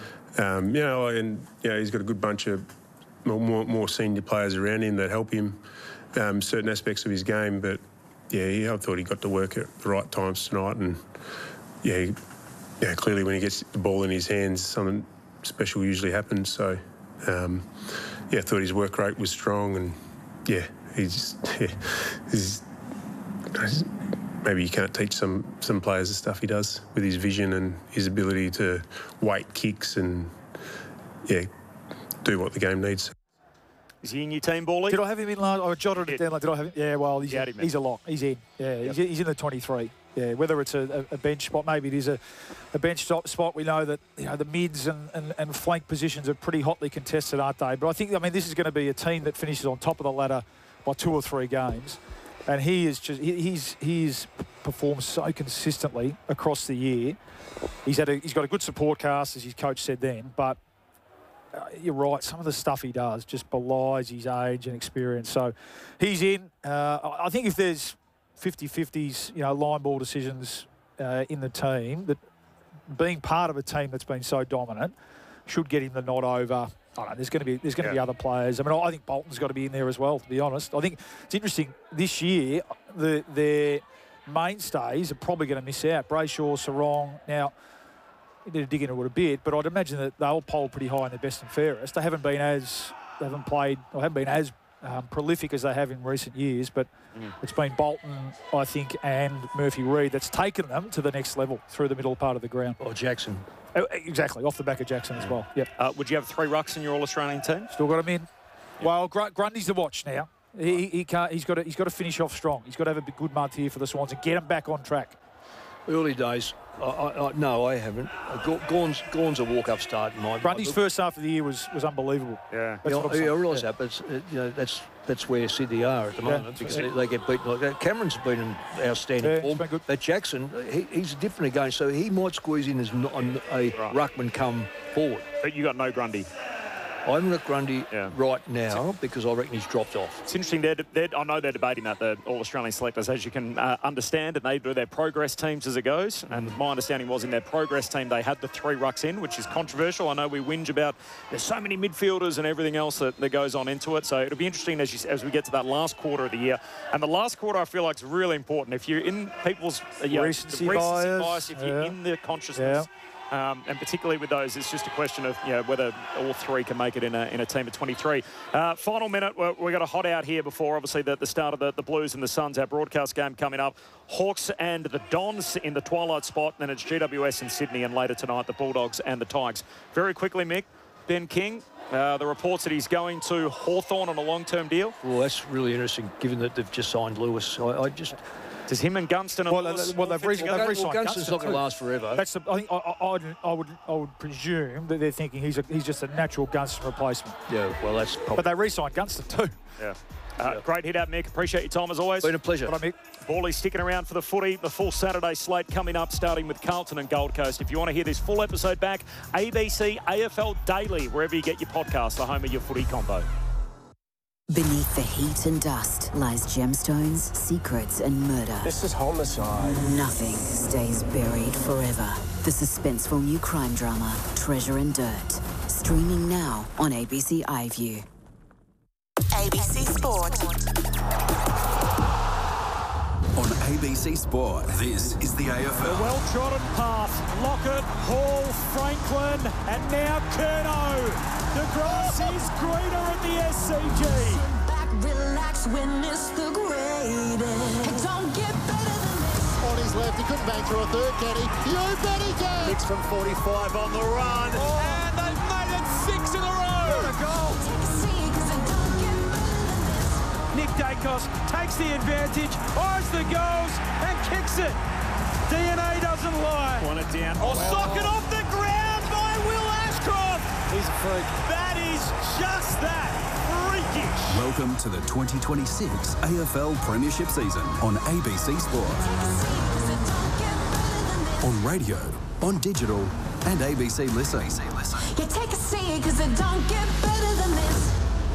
Um, you know, and you know, he's got a good bunch of more, more, more senior players around him that help him um, certain aspects of his game. But yeah, he, I thought he got to work at the right times tonight, and yeah, he, yeah, clearly when he gets the ball in his hands, something special usually happens. So um, yeah, I thought his work rate was strong, and yeah, he's yeah, he's. Maybe you can't teach some some players the stuff he does with his vision and his ability to weight kicks and yeah, do what the game needs. Is he in your team, Bally? Did I have him in last? I jotted it down. Like, did I have him? Yeah, well, he's, You had him in. he's a lock. He's in. Yeah, Yep. he's, he's in the twenty-three. Yeah, whether it's a, a bench spot, maybe it is a, a bench stop spot. We know that you know the mids and, and, and flank positions are pretty hotly contested, aren't they? But I think I mean this is going to be a team that finishes on top of the ladder by two or three games, and he is just he, he's he's performed so consistently across the year. He's had a, he's got a good support cast, as his coach said then, but. Uh, you're right. Some of the stuff he does just belies his age and experience. So he's in. Uh, I I think if there's fifty-fifties, you know, line ball decisions uh, in the team, that being part of a team that's been so dominant should get him the nod over. I don't know, there's going to be there's going to Yeah. be other players. I mean, I think Bolton's got to be in there as well. To be honest, I think it's interesting this year. The their mainstays are probably going to miss out. Brayshaw, Sarong. Now. He did a dig into it a bit, but I'd imagine that they'll poll pretty high in their best and fairest. They haven't been as, they haven't played, or haven't been as um, prolific as they have in recent years, but Mm. it's been Bolton, I think, and Murphy Reid that's taken them to the next level through the middle part of the ground. Or Jackson. Oh, exactly, off the back of Jackson as well. Yep. Uh, would you have three rucks in your All-Australian team? Still got him in. Well, Gr- Grundy's the watch now. He, he can't. He's got to. He's got to finish off strong. He's got to have a big- good month here for the Swans and get them back on track. Early days. I, I, I, no, I haven't. Uh, Gawn's, Gawn's a walk-up start in my Grundy's first half of the year was was unbelievable. Yeah, That's Yeah, what I'm I, I saying. realise Yeah. that, but it's, uh, you know, that's that's where Sydney are at the Yeah, moment that's because right. they, they get beaten like that. Cameron's been in outstanding Yeah, he's form. been good. But Jackson, he, he's different again, so he might squeeze in as not a Right. ruckman come forward. But you got no Grundy. I'm with Grundy Yeah. right now because I reckon he's dropped off. It's interesting. They're, they're, I know they're debating that, the All-Australian selectors, as you can uh, understand, and they do their progress teams as it goes. And my understanding was in their progress team, they had the three rucks in, which is controversial. I know we whinge about there's so many midfielders and everything else that, that goes on into it. So it'll be interesting as, you, as we get to that last quarter of the year. And the last quarter, I feel like, is really important. If you're in people's uh, you know, Recency the recency bias, bias, if you're yeah. in the consciousness. Um, and particularly with those, it's just a question of you know, whether all three can make it in a, in a team of twenty-three. Uh, final minute, we're, we've got a hot out here before, obviously, the, the start of the, the Blues and the Suns, our broadcast game coming up. Hawks and the Dons in the twilight spot, and then it's G W S in Sydney, and later tonight, the Bulldogs and the Tigers. Very quickly, Mick, Ben King, uh, the reports that he's going to Hawthorn on a long-term deal. Well, that's really interesting, given that they've just signed Lewis. I, I just... Does him and Gunston and Well, Lewis uh, well, all they've fit re- together? they've Well, re-signed Gunston's Gunston not going too. to last forever. That's the. I think I, I, I, would, I would. I would presume that they're thinking he's a, he's just a natural Gunston replacement. Yeah, well, that's probably... But they re-signed Gunston too. Yeah. Uh, Great hit out, Mick. Appreciate your time as always. Been a pleasure. What I Mick? Ballie's sticking around for the footy. The full Saturday slate coming up, starting with Carlton and Gold Coast. If you want to hear this full episode back, A B C A F L Daily, wherever you get your podcast, the home of your footy combo. Beneath the heat and dust lies gemstones, secrets, and murder. This is homicide. Nothing stays buried forever. The suspenseful new crime drama, Treasure and Dirt. Streaming now on A B C iView. A B C Sport. On A B C Sport, this is the A F L. The well-trodden path. Lockett, Hall, Franklin, and now Curnow. The grass is greener at the S C G. Sit back, relax, witness the greatest. Don't get better than this. On his left, he couldn't bang through a third, can he? You bet he can! Hits from forty-five on the run. Oh. And they've made it six in a row. What a goal! Take a seat, 'cause it don't get better than this. Nick Dacos takes the advantage, eyes the goals, and kicks it. D N A doesn't lie. Want it down. Oh, socket off the ground by Will Ashcroft. He's a freak. That is just that. Freakish. Welcome to the twenty twenty-six A F L Premiership season on A B C Sport. On radio, on digital, and A B C Listen. You take a seat, 'cause it don't get better than this.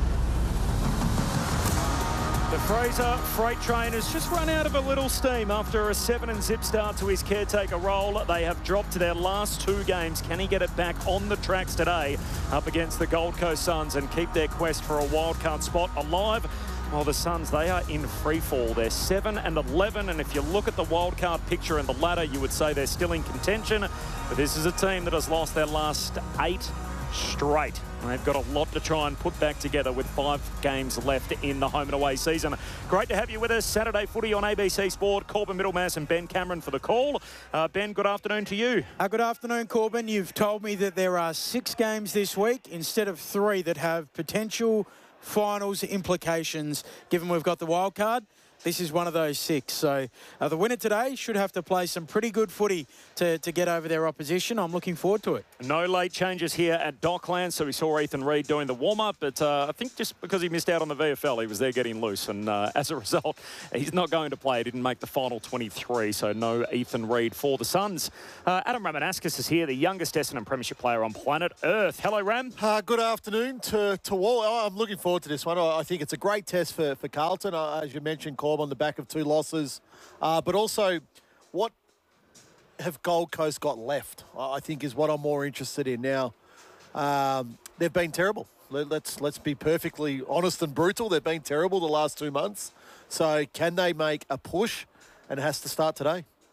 The Fraser freight train has just run out of a little steam after a seven and zip start to his caretaker role. They have dropped to their last two games. Can he get it back on the tracks today up against the Gold Coast Suns and keep their quest for a wildcard spot alive? Well, the Suns, they are in free fall. They're seven and eleven, and if you look at the wildcard picture and the ladder, you would say they're still in contention. But this is a team that has lost their last eight straight. And they've got a lot to try and put back together with five games left in the home and away season. Great to have you with us. Saturday footy on A B C Sport. Corbin Middlemass and Ben Cameron for the call. Uh, Ben, good afternoon to you. Uh, good afternoon, Corbin. You've told me that there are six games this week instead of three that have potential finals implications, given we've got the wild card. This is one of those six. So uh, the winner today should have to play some pretty good footy to, to get over their opposition. I'm looking forward to it. No late changes here at Docklands. So we saw Ethan Reid doing the warm-up. But uh, I think just because he missed out on the V F L, he was there getting loose. And uh, as a result, he's not going to play. He didn't make the final twenty-three. So no Ethan Reid for the Suns. Uh, Adam Ramanauskas is here, the youngest Essendon Premiership player on planet Earth. Hello, Ram. Uh, good afternoon to, to all. Oh, I'm looking forward to this one. I, I think it's a great test for, for Carlton, uh, as you mentioned, Corb, on the back of two losses. Uh, but also, what have Gold Coast got left, I think, is what I'm more interested in now. Um, they've been terrible. Let, let's, let's be perfectly honest and brutal. They've been terrible the last two months. So can they make a push? And it has to start today.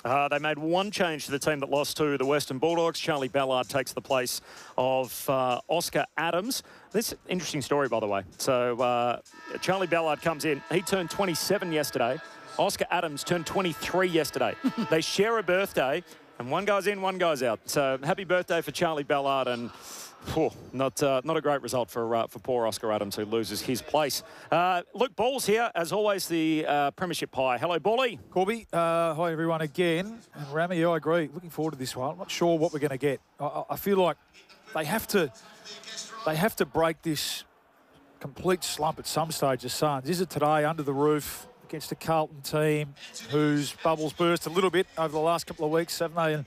Uh, they made one change to the team that lost to the Western Bulldogs. Charlie Ballard takes the place of uh, Oscar Adams. This interesting story, by the way. So uh, Charlie Ballard comes in. He turned twenty-seven yesterday. Oscar Adams turned twenty-three yesterday. They share a birthday, and one guy's in, one guy's out. So happy birthday for Charlie Ballard, and oh, not uh, not a great result for uh, for poor Oscar Adams, who loses his place. Uh, Luke Ball's here, as always, the uh, Premiership Pie. Hello, Bally. Corby, uh, hi everyone again. And Rami, yeah, I agree. Looking forward to this one. I'm not sure what we're going to get. I, I feel like they have to they have to break this complete slump at some stage. The Suns. Is it today under the roof against a Carlton team whose bubbles burst a little bit over the last couple of weeks, haven't they? And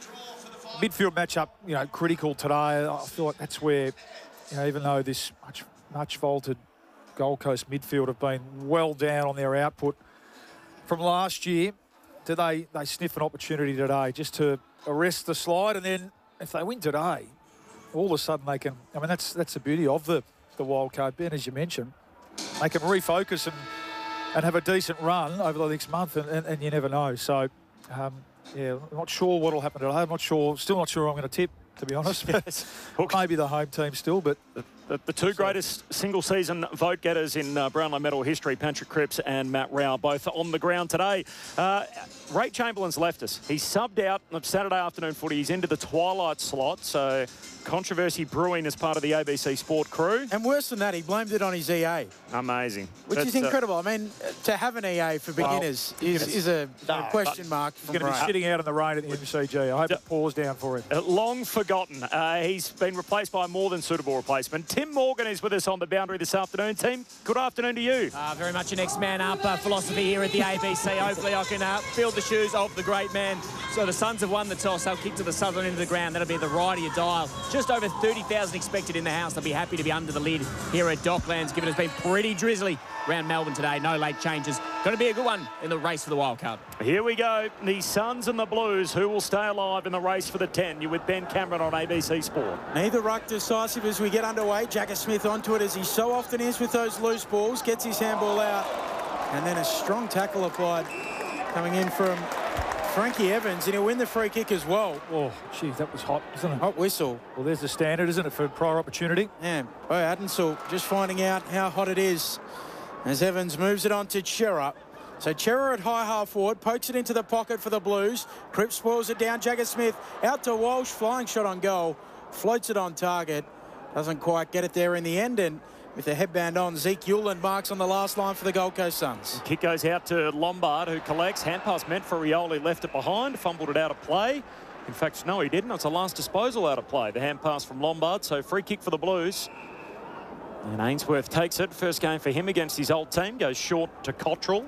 midfield matchup, you know, critical today. I feel like that's where, you know, even though this much much vaulted Gold Coast midfield have been well down on their output from last year, do they they sniff an opportunity today just to arrest the slide? And then if they win today, all of a sudden they can. I mean, that's that's the beauty of the the wild card, Ben, as you mentioned. They can refocus and and have a decent run over the next month, and, and, and you never know. So. Um, Yeah, I'm not sure what will happen today. I'm not sure, still not sure I'm going to tip, to be honest. Maybe the home team still, but... The, the two greatest single-season vote getters in uh, Brownlow medal history, Patrick Cripps and Matt Rowell, both on the ground today. Uh, Ray Chamberlain's left us. He's subbed out of Saturday afternoon footy. He's into the twilight slot, so controversy brewing as part of the A B C Sport crew. And worse than that, he blamed it on his E A. Amazing. Which That's, is incredible. Uh, I mean, to have an E A for beginners well, is, is a, no, a question mark. He's going to be sitting out in the rain at the M C G. I hope it pours down for him. Uh, long forgotten. Uh, he's been replaced by a more than suitable replacement. Tim Morgan is with us on the boundary this afternoon. Team, good afternoon to you. Uh, very much a next man up uh, philosophy here at the A B C. Hopefully I can uh, fill the shoes of the great man. So the Suns have won the toss. They'll kick to the southern end of the ground. That'll be the right of your dial. Just over thirty thousand expected in the house. They'll be happy to be under the lid here at Docklands, given it's been pretty drizzly around Melbourne today. No late changes. Going to be a good one in the race for the wild card. Here we go. The Suns and the Blues. Who will stay alive in the race for the ten? You're with Ben Cameron on A B C Sport. Neither ruck decisive as we get underway. Jagger Smith onto it, as he so often is with those loose balls. Gets his handball out. And then a strong tackle applied coming in from Frankie Evans, and he'll win the free kick as well. Oh, geez, that was hot, isn't it? Hot whistle. Well, there's the standard, isn't it, for prior opportunity? Yeah. Oh, Adensall just finding out how hot it is as Evans moves it on to Chera. So Chera at high half forward, pokes it into the pocket for the Blues. Cripps spoils it down. Jagger Smith out to Walsh, flying shot on goal. Floats it on target. Doesn't quite get it there in the end, and with the headband on, Zeke Hewland marks on the last line for the Gold Coast Suns. Kick goes out to Lombard, who collects. Hand pass meant for Rioli, left it behind, fumbled it out of play. In fact, no, he didn't. It's a last disposal out of play. The hand pass from Lombard, so free kick for the Blues. And Ainsworth takes it. First game for him against his old team. Goes short to Cottrell.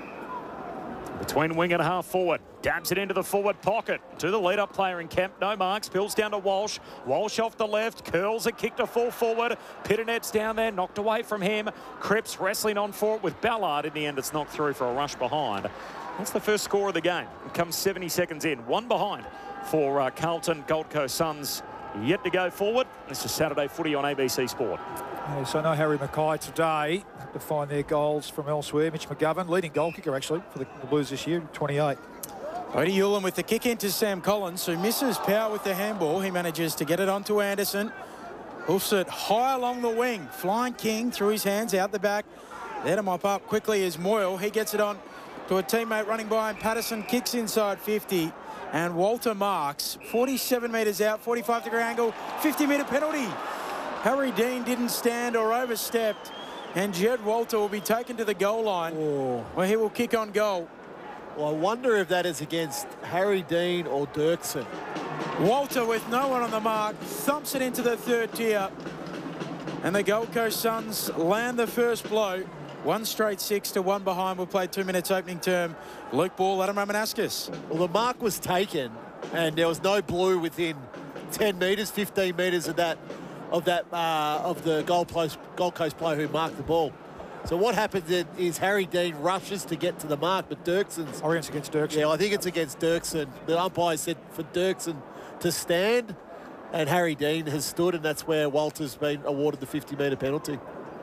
Between wing and half forward. Dabs it into the forward pocket. To the lead-up player in Kemp. No marks. Bills down to Walsh. Walsh off the left. Curls a kick to full forward. Pittonet's down there. Knocked away from him. Cripps wrestling on for it with Ballard. In the end, it's knocked through for a rush behind. That's the first score of the game. It comes seventy seconds in. One behind for uh, Carlton. Gold Coast Suns yet to go forward. This is Saturday footy on A B C Sport. Yeah, so no Harry Mackay today to find their goals from elsewhere. Mitch McGovern, leading goal kicker actually for the, the Blues this year, twenty-eight. Bodie Hewland with the kick into Sam Collins, who misses power with the handball. He manages to get it onto Anderson. Hoofs it high along the wing. Flying King through his hands out the back. There to mop up quickly is Moyle. He gets it on to a teammate running by him. Patterson kicks inside fifty. And Walter marks. forty-seven metres out, forty-five degree angle, fifty metre penalty. Harry Dean didn't stand or overstepped, and Jed Walter will be taken to the goal line, oh. where he will kick on goal. Well, I wonder if that is against Harry Dean or Dirksen. Walter, with no one on the mark, thumps it into the third tier, and the Gold Coast Suns land the first blow. One straight six to one behind. We'll play two minutes opening term. Luke Ball, Adam Romanascus. Well, the mark was taken, and there was no blue within ten metres, fifteen metres of that of that uh, of the Gold Coast Gold Coast player who marked the ball. So what happens is Harry Dean rushes to get to the mark, but Dirksen's... I think it's against Dirksen. Yeah, I think it's against Dirksen. The umpire said for Dirksen to stand, and Harry Dean has stood, and that's where Walter's been awarded the fifty metre penalty.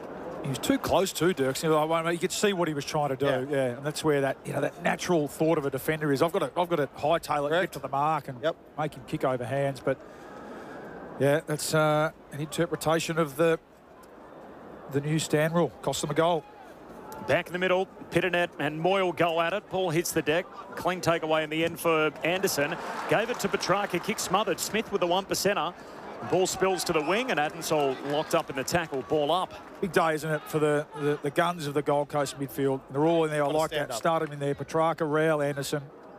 he was too close to Dirks. You know, you could see what he was trying to do. Yeah. yeah, and that's where that you know that natural thought of a defender is. I've got to I've got to hightail it, get to the mark, and yep. make him kick over hands. But yeah, that's uh, an interpretation of the the new stand rule. Cost them a goal. Back in the middle, Pitternet and Moyle go at it. Ball hits the deck. Clean takeaway in the end for Anderson. Gave it to Petrarca, kick smothered. Smith with the one percenter. Ball spills to the wing, and Adensall locked up in the tackle. Ball up. Big day, isn't it, for the, the, the guns of the Gold Coast midfield. They're all in there. I like that. Up. Start them in there. Petrarca, Rowell, Anderson.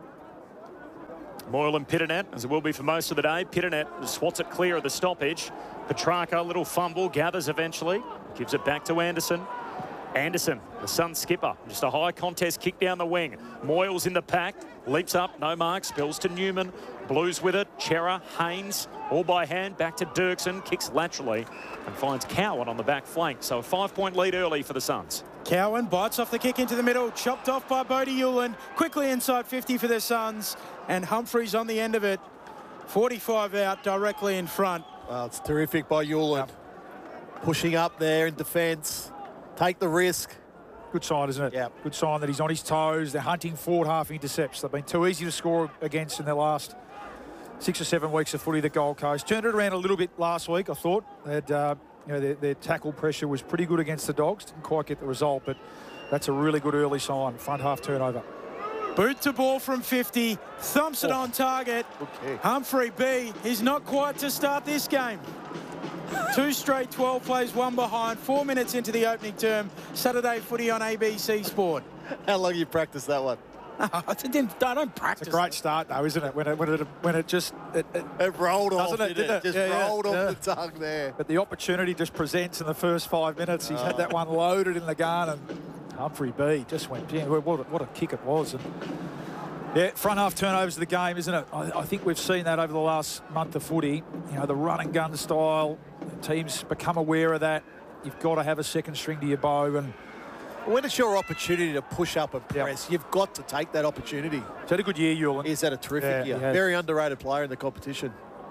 Moyle and Pitternet, as it will be for most of the day. Pitternet swats it clear of the stoppage. Petrarca, little fumble, gathers eventually. Gives it back to Anderson. Anderson, the Suns skipper, just a high contest kick down the wing. Moyles in the pack, leaps up, no mark, spills to Newman. Blues with it, Chera, Haynes, all by hand, back to Dirksen, kicks laterally and finds Cowan on the back flank. So a five-point lead early for the Suns. Cowan bites off the kick into the middle, chopped off by Bodie Uland, quickly inside fifty for the Suns, and Humphreys on the end of it. forty-five out, directly in front. Well, it's terrific by Uland. Pushing up there in defence. Take the risk. Good sign, isn't it? Yeah. Good sign that he's on his toes. They're hunting forward half intercepts. They've been too easy to score against in their last six or seven weeks of footy, the Gold Coast. Turned it around a little bit last week, I thought. They had, uh, you know, their, their tackle pressure was pretty good against the Dogs. Didn't quite get the result, but that's a really good early sign. Front half turnover. Boot to ball from fifty. Thumps it oh. on target. Okay. Humphrey B is not quite to start this game. Two straight twelve plays, one behind. Four minutes into the opening term. Saturday footy on A B C Sport. How long have you practiced that one? I didn't. I don't practice. It's a great start, though, isn't it? When it when it when it just it, it, it rolled off, it, didn't it? it? Just yeah, rolled yeah, off yeah. the tongue there. But the opportunity just presents in the first five minutes. He's oh. had that one loaded in the gun, and Humphrey B just went. Yeah, what a, what a kick it was. And yeah, front half turnovers of the game, isn't it? I, I think we've seen that over the last month of footy. You know, the run and gun style. Teams become aware of that. You've got to have a second string to your bow. And when it's your opportunity to push up and press, yep. you've got to take that opportunity. He's had a good year, Uland. He's had a terrific yeah, year. Very underrated player in the competition.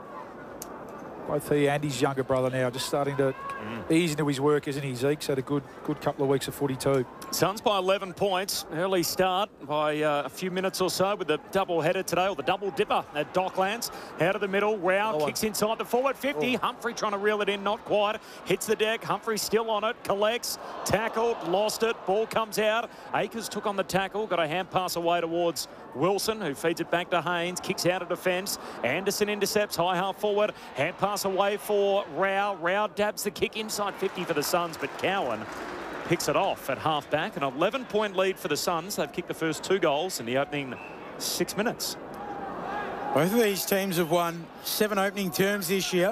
Both he and his younger brother now just starting to mm. ease into his work, isn't he? Zeke's had a good good couple of weeks of footy too. Suns by eleven points. Early start by uh, a few minutes or so with the double header today, or the double dipper at Docklands. Out of the middle, Rao oh, kicks inside the forward fifty. Oh. Humphrey trying to reel it in, not quite. Hits the deck. Humphrey still on it. Collects. Tackled. Lost it. Ball comes out. Akers took on the tackle. Got a hand pass away towards Wilson, who feeds it back to Haynes. Kicks out of defence. Anderson intercepts. High half forward. Hand pass away for Rao. Rao dabs the kick inside fifty for the Suns, but Cowan picks it off at half back. An eleven point lead for the Suns. They've kicked the first two goals in the opening six minutes. Both of these teams have won seven opening terms this year.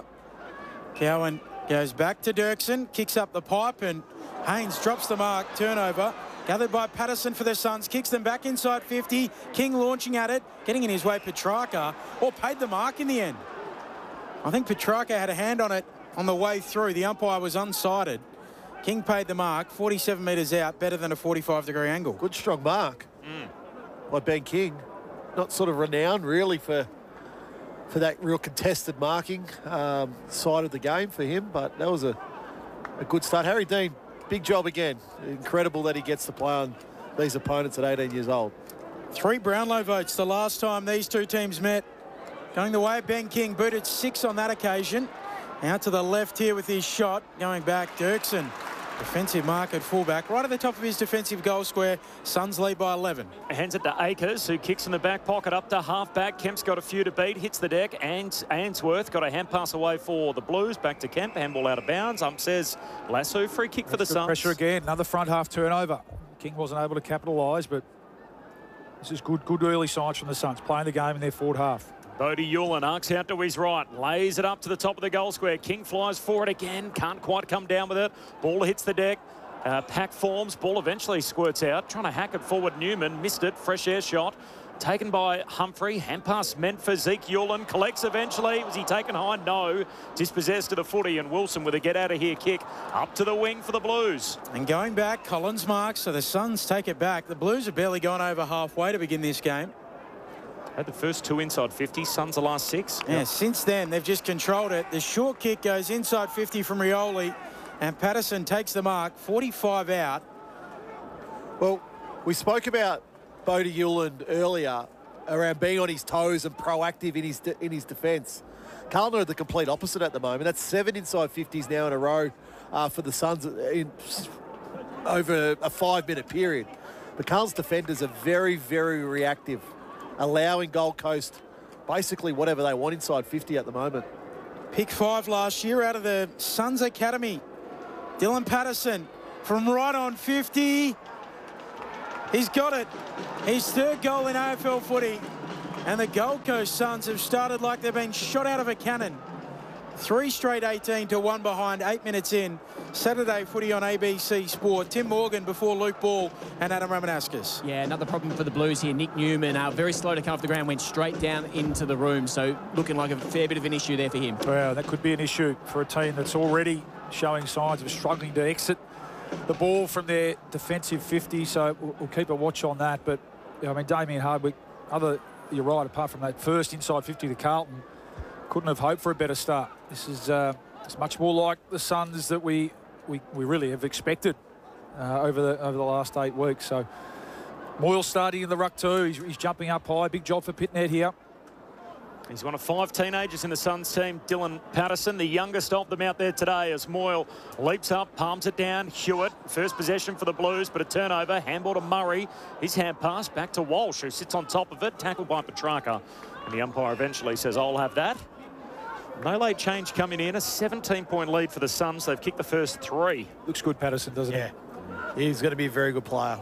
Cowan goes back to Dirksen, kicks up the pipe, and Haynes drops the mark. Turnover. Gathered by Patterson for the Suns. Kicks them back inside fifty. King launching at it. Getting in his way, Petrarca. Or paid the mark in the end. I think Petrarca had a hand on it on the way through. The umpire was unsighted. King paid the mark. forty-seven metres out. Better than a forty-five degree angle. Good strong mark mm. by Ben King. Not sort of renowned really for for that real contested marking um, side of the game for him. But that was a, a good start. Harry Dean, big job again. Incredible that he gets to play on these opponents at eighteen years old. Three Brownlow votes the last time these two teams met. Going the way of Ben King, booted six on that occasion. Out to the left here with his shot. Going back, Dirksen. Defensive mark at fullback. Right at the top of his defensive goal square. Suns lead by eleven. Hands it to Akers, who kicks in the back pocket up to half-back. Kemp's got a few to beat. Hits the deck. And Ainsworth got a hand pass away for the Blues. Back to Kemp. Handball out of bounds. Ump says Lasso. Free kick for the Suns. Pressure again. Another front half turnover. King wasn't able to capitalise, but this is good, good early signs from the Suns. Playing the game in their forward half. Bodie Uland arcs out to his right, lays it up to the top of the goal square. King flies forward again, can't quite come down with it. Ball hits the deck. Uh, pack forms, ball eventually squirts out. Trying to hack it forward, Newman missed it. Fresh air shot. Taken by Humphrey. Hand pass meant for Zeke Uland. Collects eventually. Was he taken high? No. Dispossessed of the footy, and Wilson with a get out of here kick up to the wing for the Blues. And going back, Collins marks, so the Suns take it back. The Blues have barely gone over halfway to begin this game. Had the first two inside fifty. Suns the last six. Yeah, yep. Since then, they've just controlled it. The short kick goes inside fifty from Rioli. And Patterson takes the mark, forty-five out. Well, we spoke about Bodie Hewland earlier around being on his toes and proactive in his de in his defence. Carlton are the complete opposite at the moment. That's seven inside fifties now in a row uh, for the Suns in, over a five-minute period. But Carlton's defenders are very, very reactive, allowing Gold Coast basically whatever they want inside fifty at the moment. Pick five last year out of the Suns Academy. Dylan Patterson from right on fifty. He's got it. His third goal in A F L footy. And the Gold Coast Suns have started like they've been shot out of a cannon. Three straight eighteen to one behind, eight minutes in. Saturday footy on A B C Sport. Tim Morgan before Luke Ball and Adam Ramanauskas. Yeah, another problem for the Blues here. Nick Newman, uh, very slow to come off the ground, went straight down into the room. So looking like a fair bit of an issue there for him. Well, that could be an issue for a team that's already showing signs of struggling to exit the ball from their defensive fifty. So we'll, we'll keep a watch on that. But, you know, I mean, Damien Hardwick, other, you're right, apart from that first inside fifty to Carlton, couldn't have hoped for a better start. This is uh, it's much more like the Suns that we we, we really have expected uh, over the over the last eight weeks. So Moyle starting in the ruck too. He's, he's jumping up high. Big job for Pitnet here. He's one of five teenagers in the Suns team. Dylan Patterson, the youngest of them out there today, as Moyle leaps up, palms it down. Hewitt, first possession for the Blues, but a turnover. Handball to Murray. His hand pass back to Walsh, who sits on top of it. Tackled by Petrarca. And the umpire eventually says, I'll have that. No late change coming in. A seventeen point lead for the Suns. They've kicked the first three. Looks good, Patterson, doesn't yeah. he? He's going to be a very good player.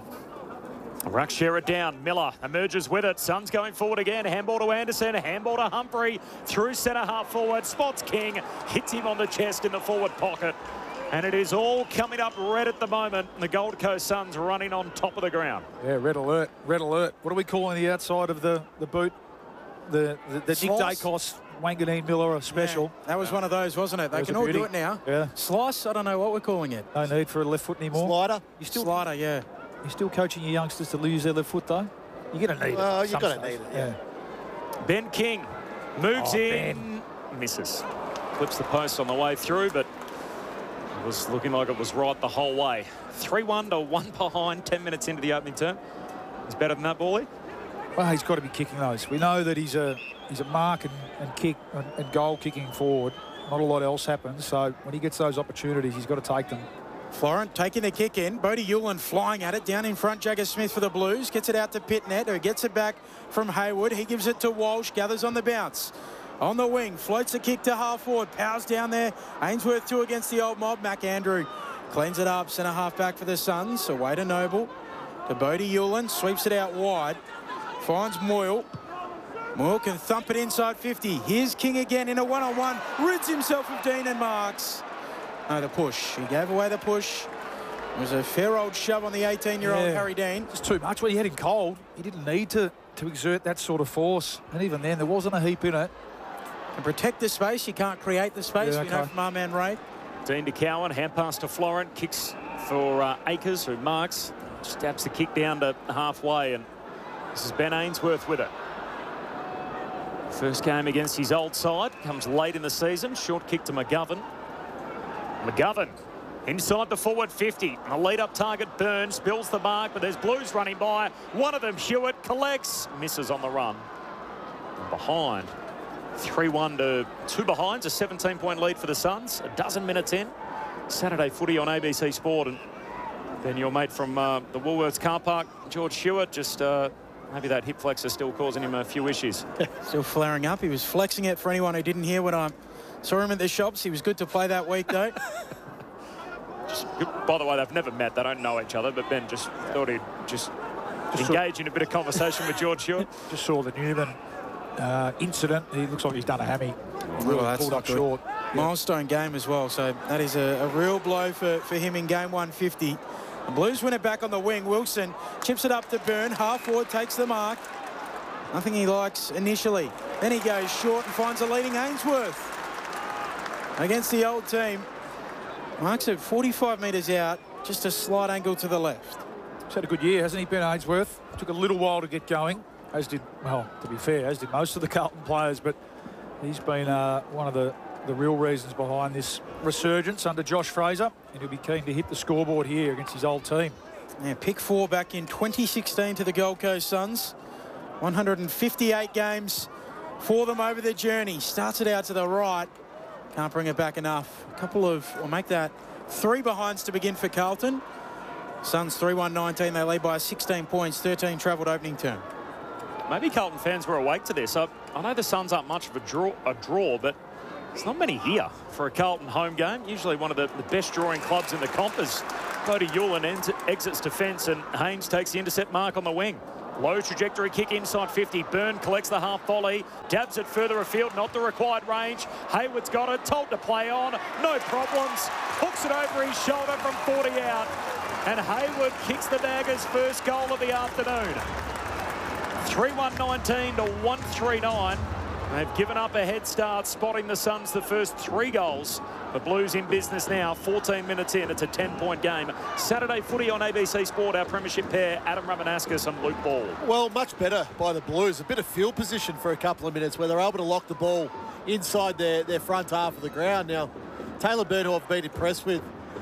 Ruck share it down. Miller emerges with it. Suns going forward again. Handball to Anderson. Handball to Humphrey. Through centre half forward. Spots King. Hits him on the chest in the forward pocket. And it is all coming up red at the moment. The Gold Coast Suns running on top of the ground. Yeah, red alert. Red alert. What are we calling the outside of the, the boot? The, the, the Nick Dacos, Wanganeen Miller special. Yeah, that was one of those, wasn't it? They can all beauty. do it now. Yeah. Slice, I don't know what we're calling it. No need for a left foot anymore. Slider. You still Slider, yeah. You're still coaching your youngsters to lose their left foot, though? You're going to need well, it. You're going to need it, yeah. yeah. Ben King moves oh, in. Ben. Misses. Clips the post on the way through, but it was looking like it was right the whole way. three one to one behind, ten minutes into the opening term. He's better than that, Bally? Well, he's got to be kicking those. We know that he's a he's a mark and, and kick and, and goal kicking forward. Not a lot else happens. So when he gets those opportunities, he's got to take them. Florent taking the kick in. Bodie Hewland flying at it. Down in front, Jagger Smith for the Blues. Gets it out to Pitnet, who gets it back from Hayward. He gives it to Walsh. Gathers on the bounce. On the wing. Floats the kick to half forward. Powers down there. Ainsworth two against the old mob. McAndrew cleans it up. Centre half back for the Suns. Away to Noble. To Bodie Hewland. Sweeps it out wide. Finds Moyle. Moyle can thump it inside fifty. Here's King again in a one-on-one. Rids himself of Dean and Marks. No, the push. He gave away the push. It was a fair old shove on the eighteen-year-old yeah. Harry Dean. It's too much. When he had him cold, he didn't need to, to exert that sort of force. And even then, there wasn't a heap in it. To protect the space, you can't create the space. Yeah, we okay. know from our man Ray. Dean to Cowan. Hand pass to Florent. Kicks for uh, Akers, who marks. Stabs the kick down to halfway. And this is Ben Ainsworth with it. First game against his old side. Comes late in the season. Short kick to McGovern. McGovern inside the forward fifty. The lead-up target, Burns, spills the mark, but there's Blues running by. One of them, Hewitt, collects, misses on the run. And behind, three one to two behinds, a seventeen point lead for the Suns. A dozen minutes in. Saturday footy on A B C Sport. And then your mate from uh, the Woolworths car park, George Hewitt, just uh, maybe that hip flexor still causing him a few issues. Still flaring up. He was flexing it for anyone who didn't hear when I saw him at the shops. He was good to play that week, though. Just, by the way, they've never met. They don't know each other, but Ben just thought he'd just, just engage saw, in a bit of conversation with George Hewitt. Just saw the Newman uh, incident. He looks like he's done a hammy. Really oh, pulled up good. short. Milestone game as well, so that is a, a real blow for, for him in game one fifty. The Blues win it back on the wing. Wilson chips it up to Byrne. Half forward takes the mark. Nothing he likes initially. Then he goes short and finds a leading Ainsworth against the old team. Marks at forty-five metres out, just a slight angle to the left. He's had a good year, hasn't he, Ben Ainsworth? Took a little while to get going, as did, well, to be fair, as did most of the Carlton players, but he's been uh, one of the the real reasons behind this resurgence under Josh Fraser, and he'll be keen to hit the scoreboard here against his old team. Yeah, pick four back in twenty sixteen to the Gold Coast Suns. one hundred fifty-eight games for them over their journey. Starts it out to the right. Can't bring it back enough. A couple of, or make that three behinds to begin for Carlton. Suns three one nineteen. They lead by sixteen points, thirteen travelled opening term. Maybe Carlton fans were awake to this. I, I know the Suns aren't much of a draw, a draw, but there's not many here for a Carlton home game. Usually one of the, the best drawing clubs in the comp as Cody Hewlin exits defence and Haynes takes the intercept mark on the wing. Low trajectory kick inside fifty. Byrne collects the half volley, dabs it further afield, not the required range. Hayward's got it, told to play on, no problems. Hooks it over his shoulder from forty out. And Hayward kicks the Daggers' first goal of the afternoon. three one nineteen to one three nine. They've given up a head start, spotting the Suns the first three goals. The Blues in business now, fourteen minutes in. It's a ten-point game. Saturday footy on A B C Sport, our premiership pair, Adam Ramanauskas and Luke Ball. Well, much better by the Blues. A bit of field position for a couple of minutes where they're able to lock the ball inside their, their front half of the ground. Now, Taylor Byrne, who I've been impressed with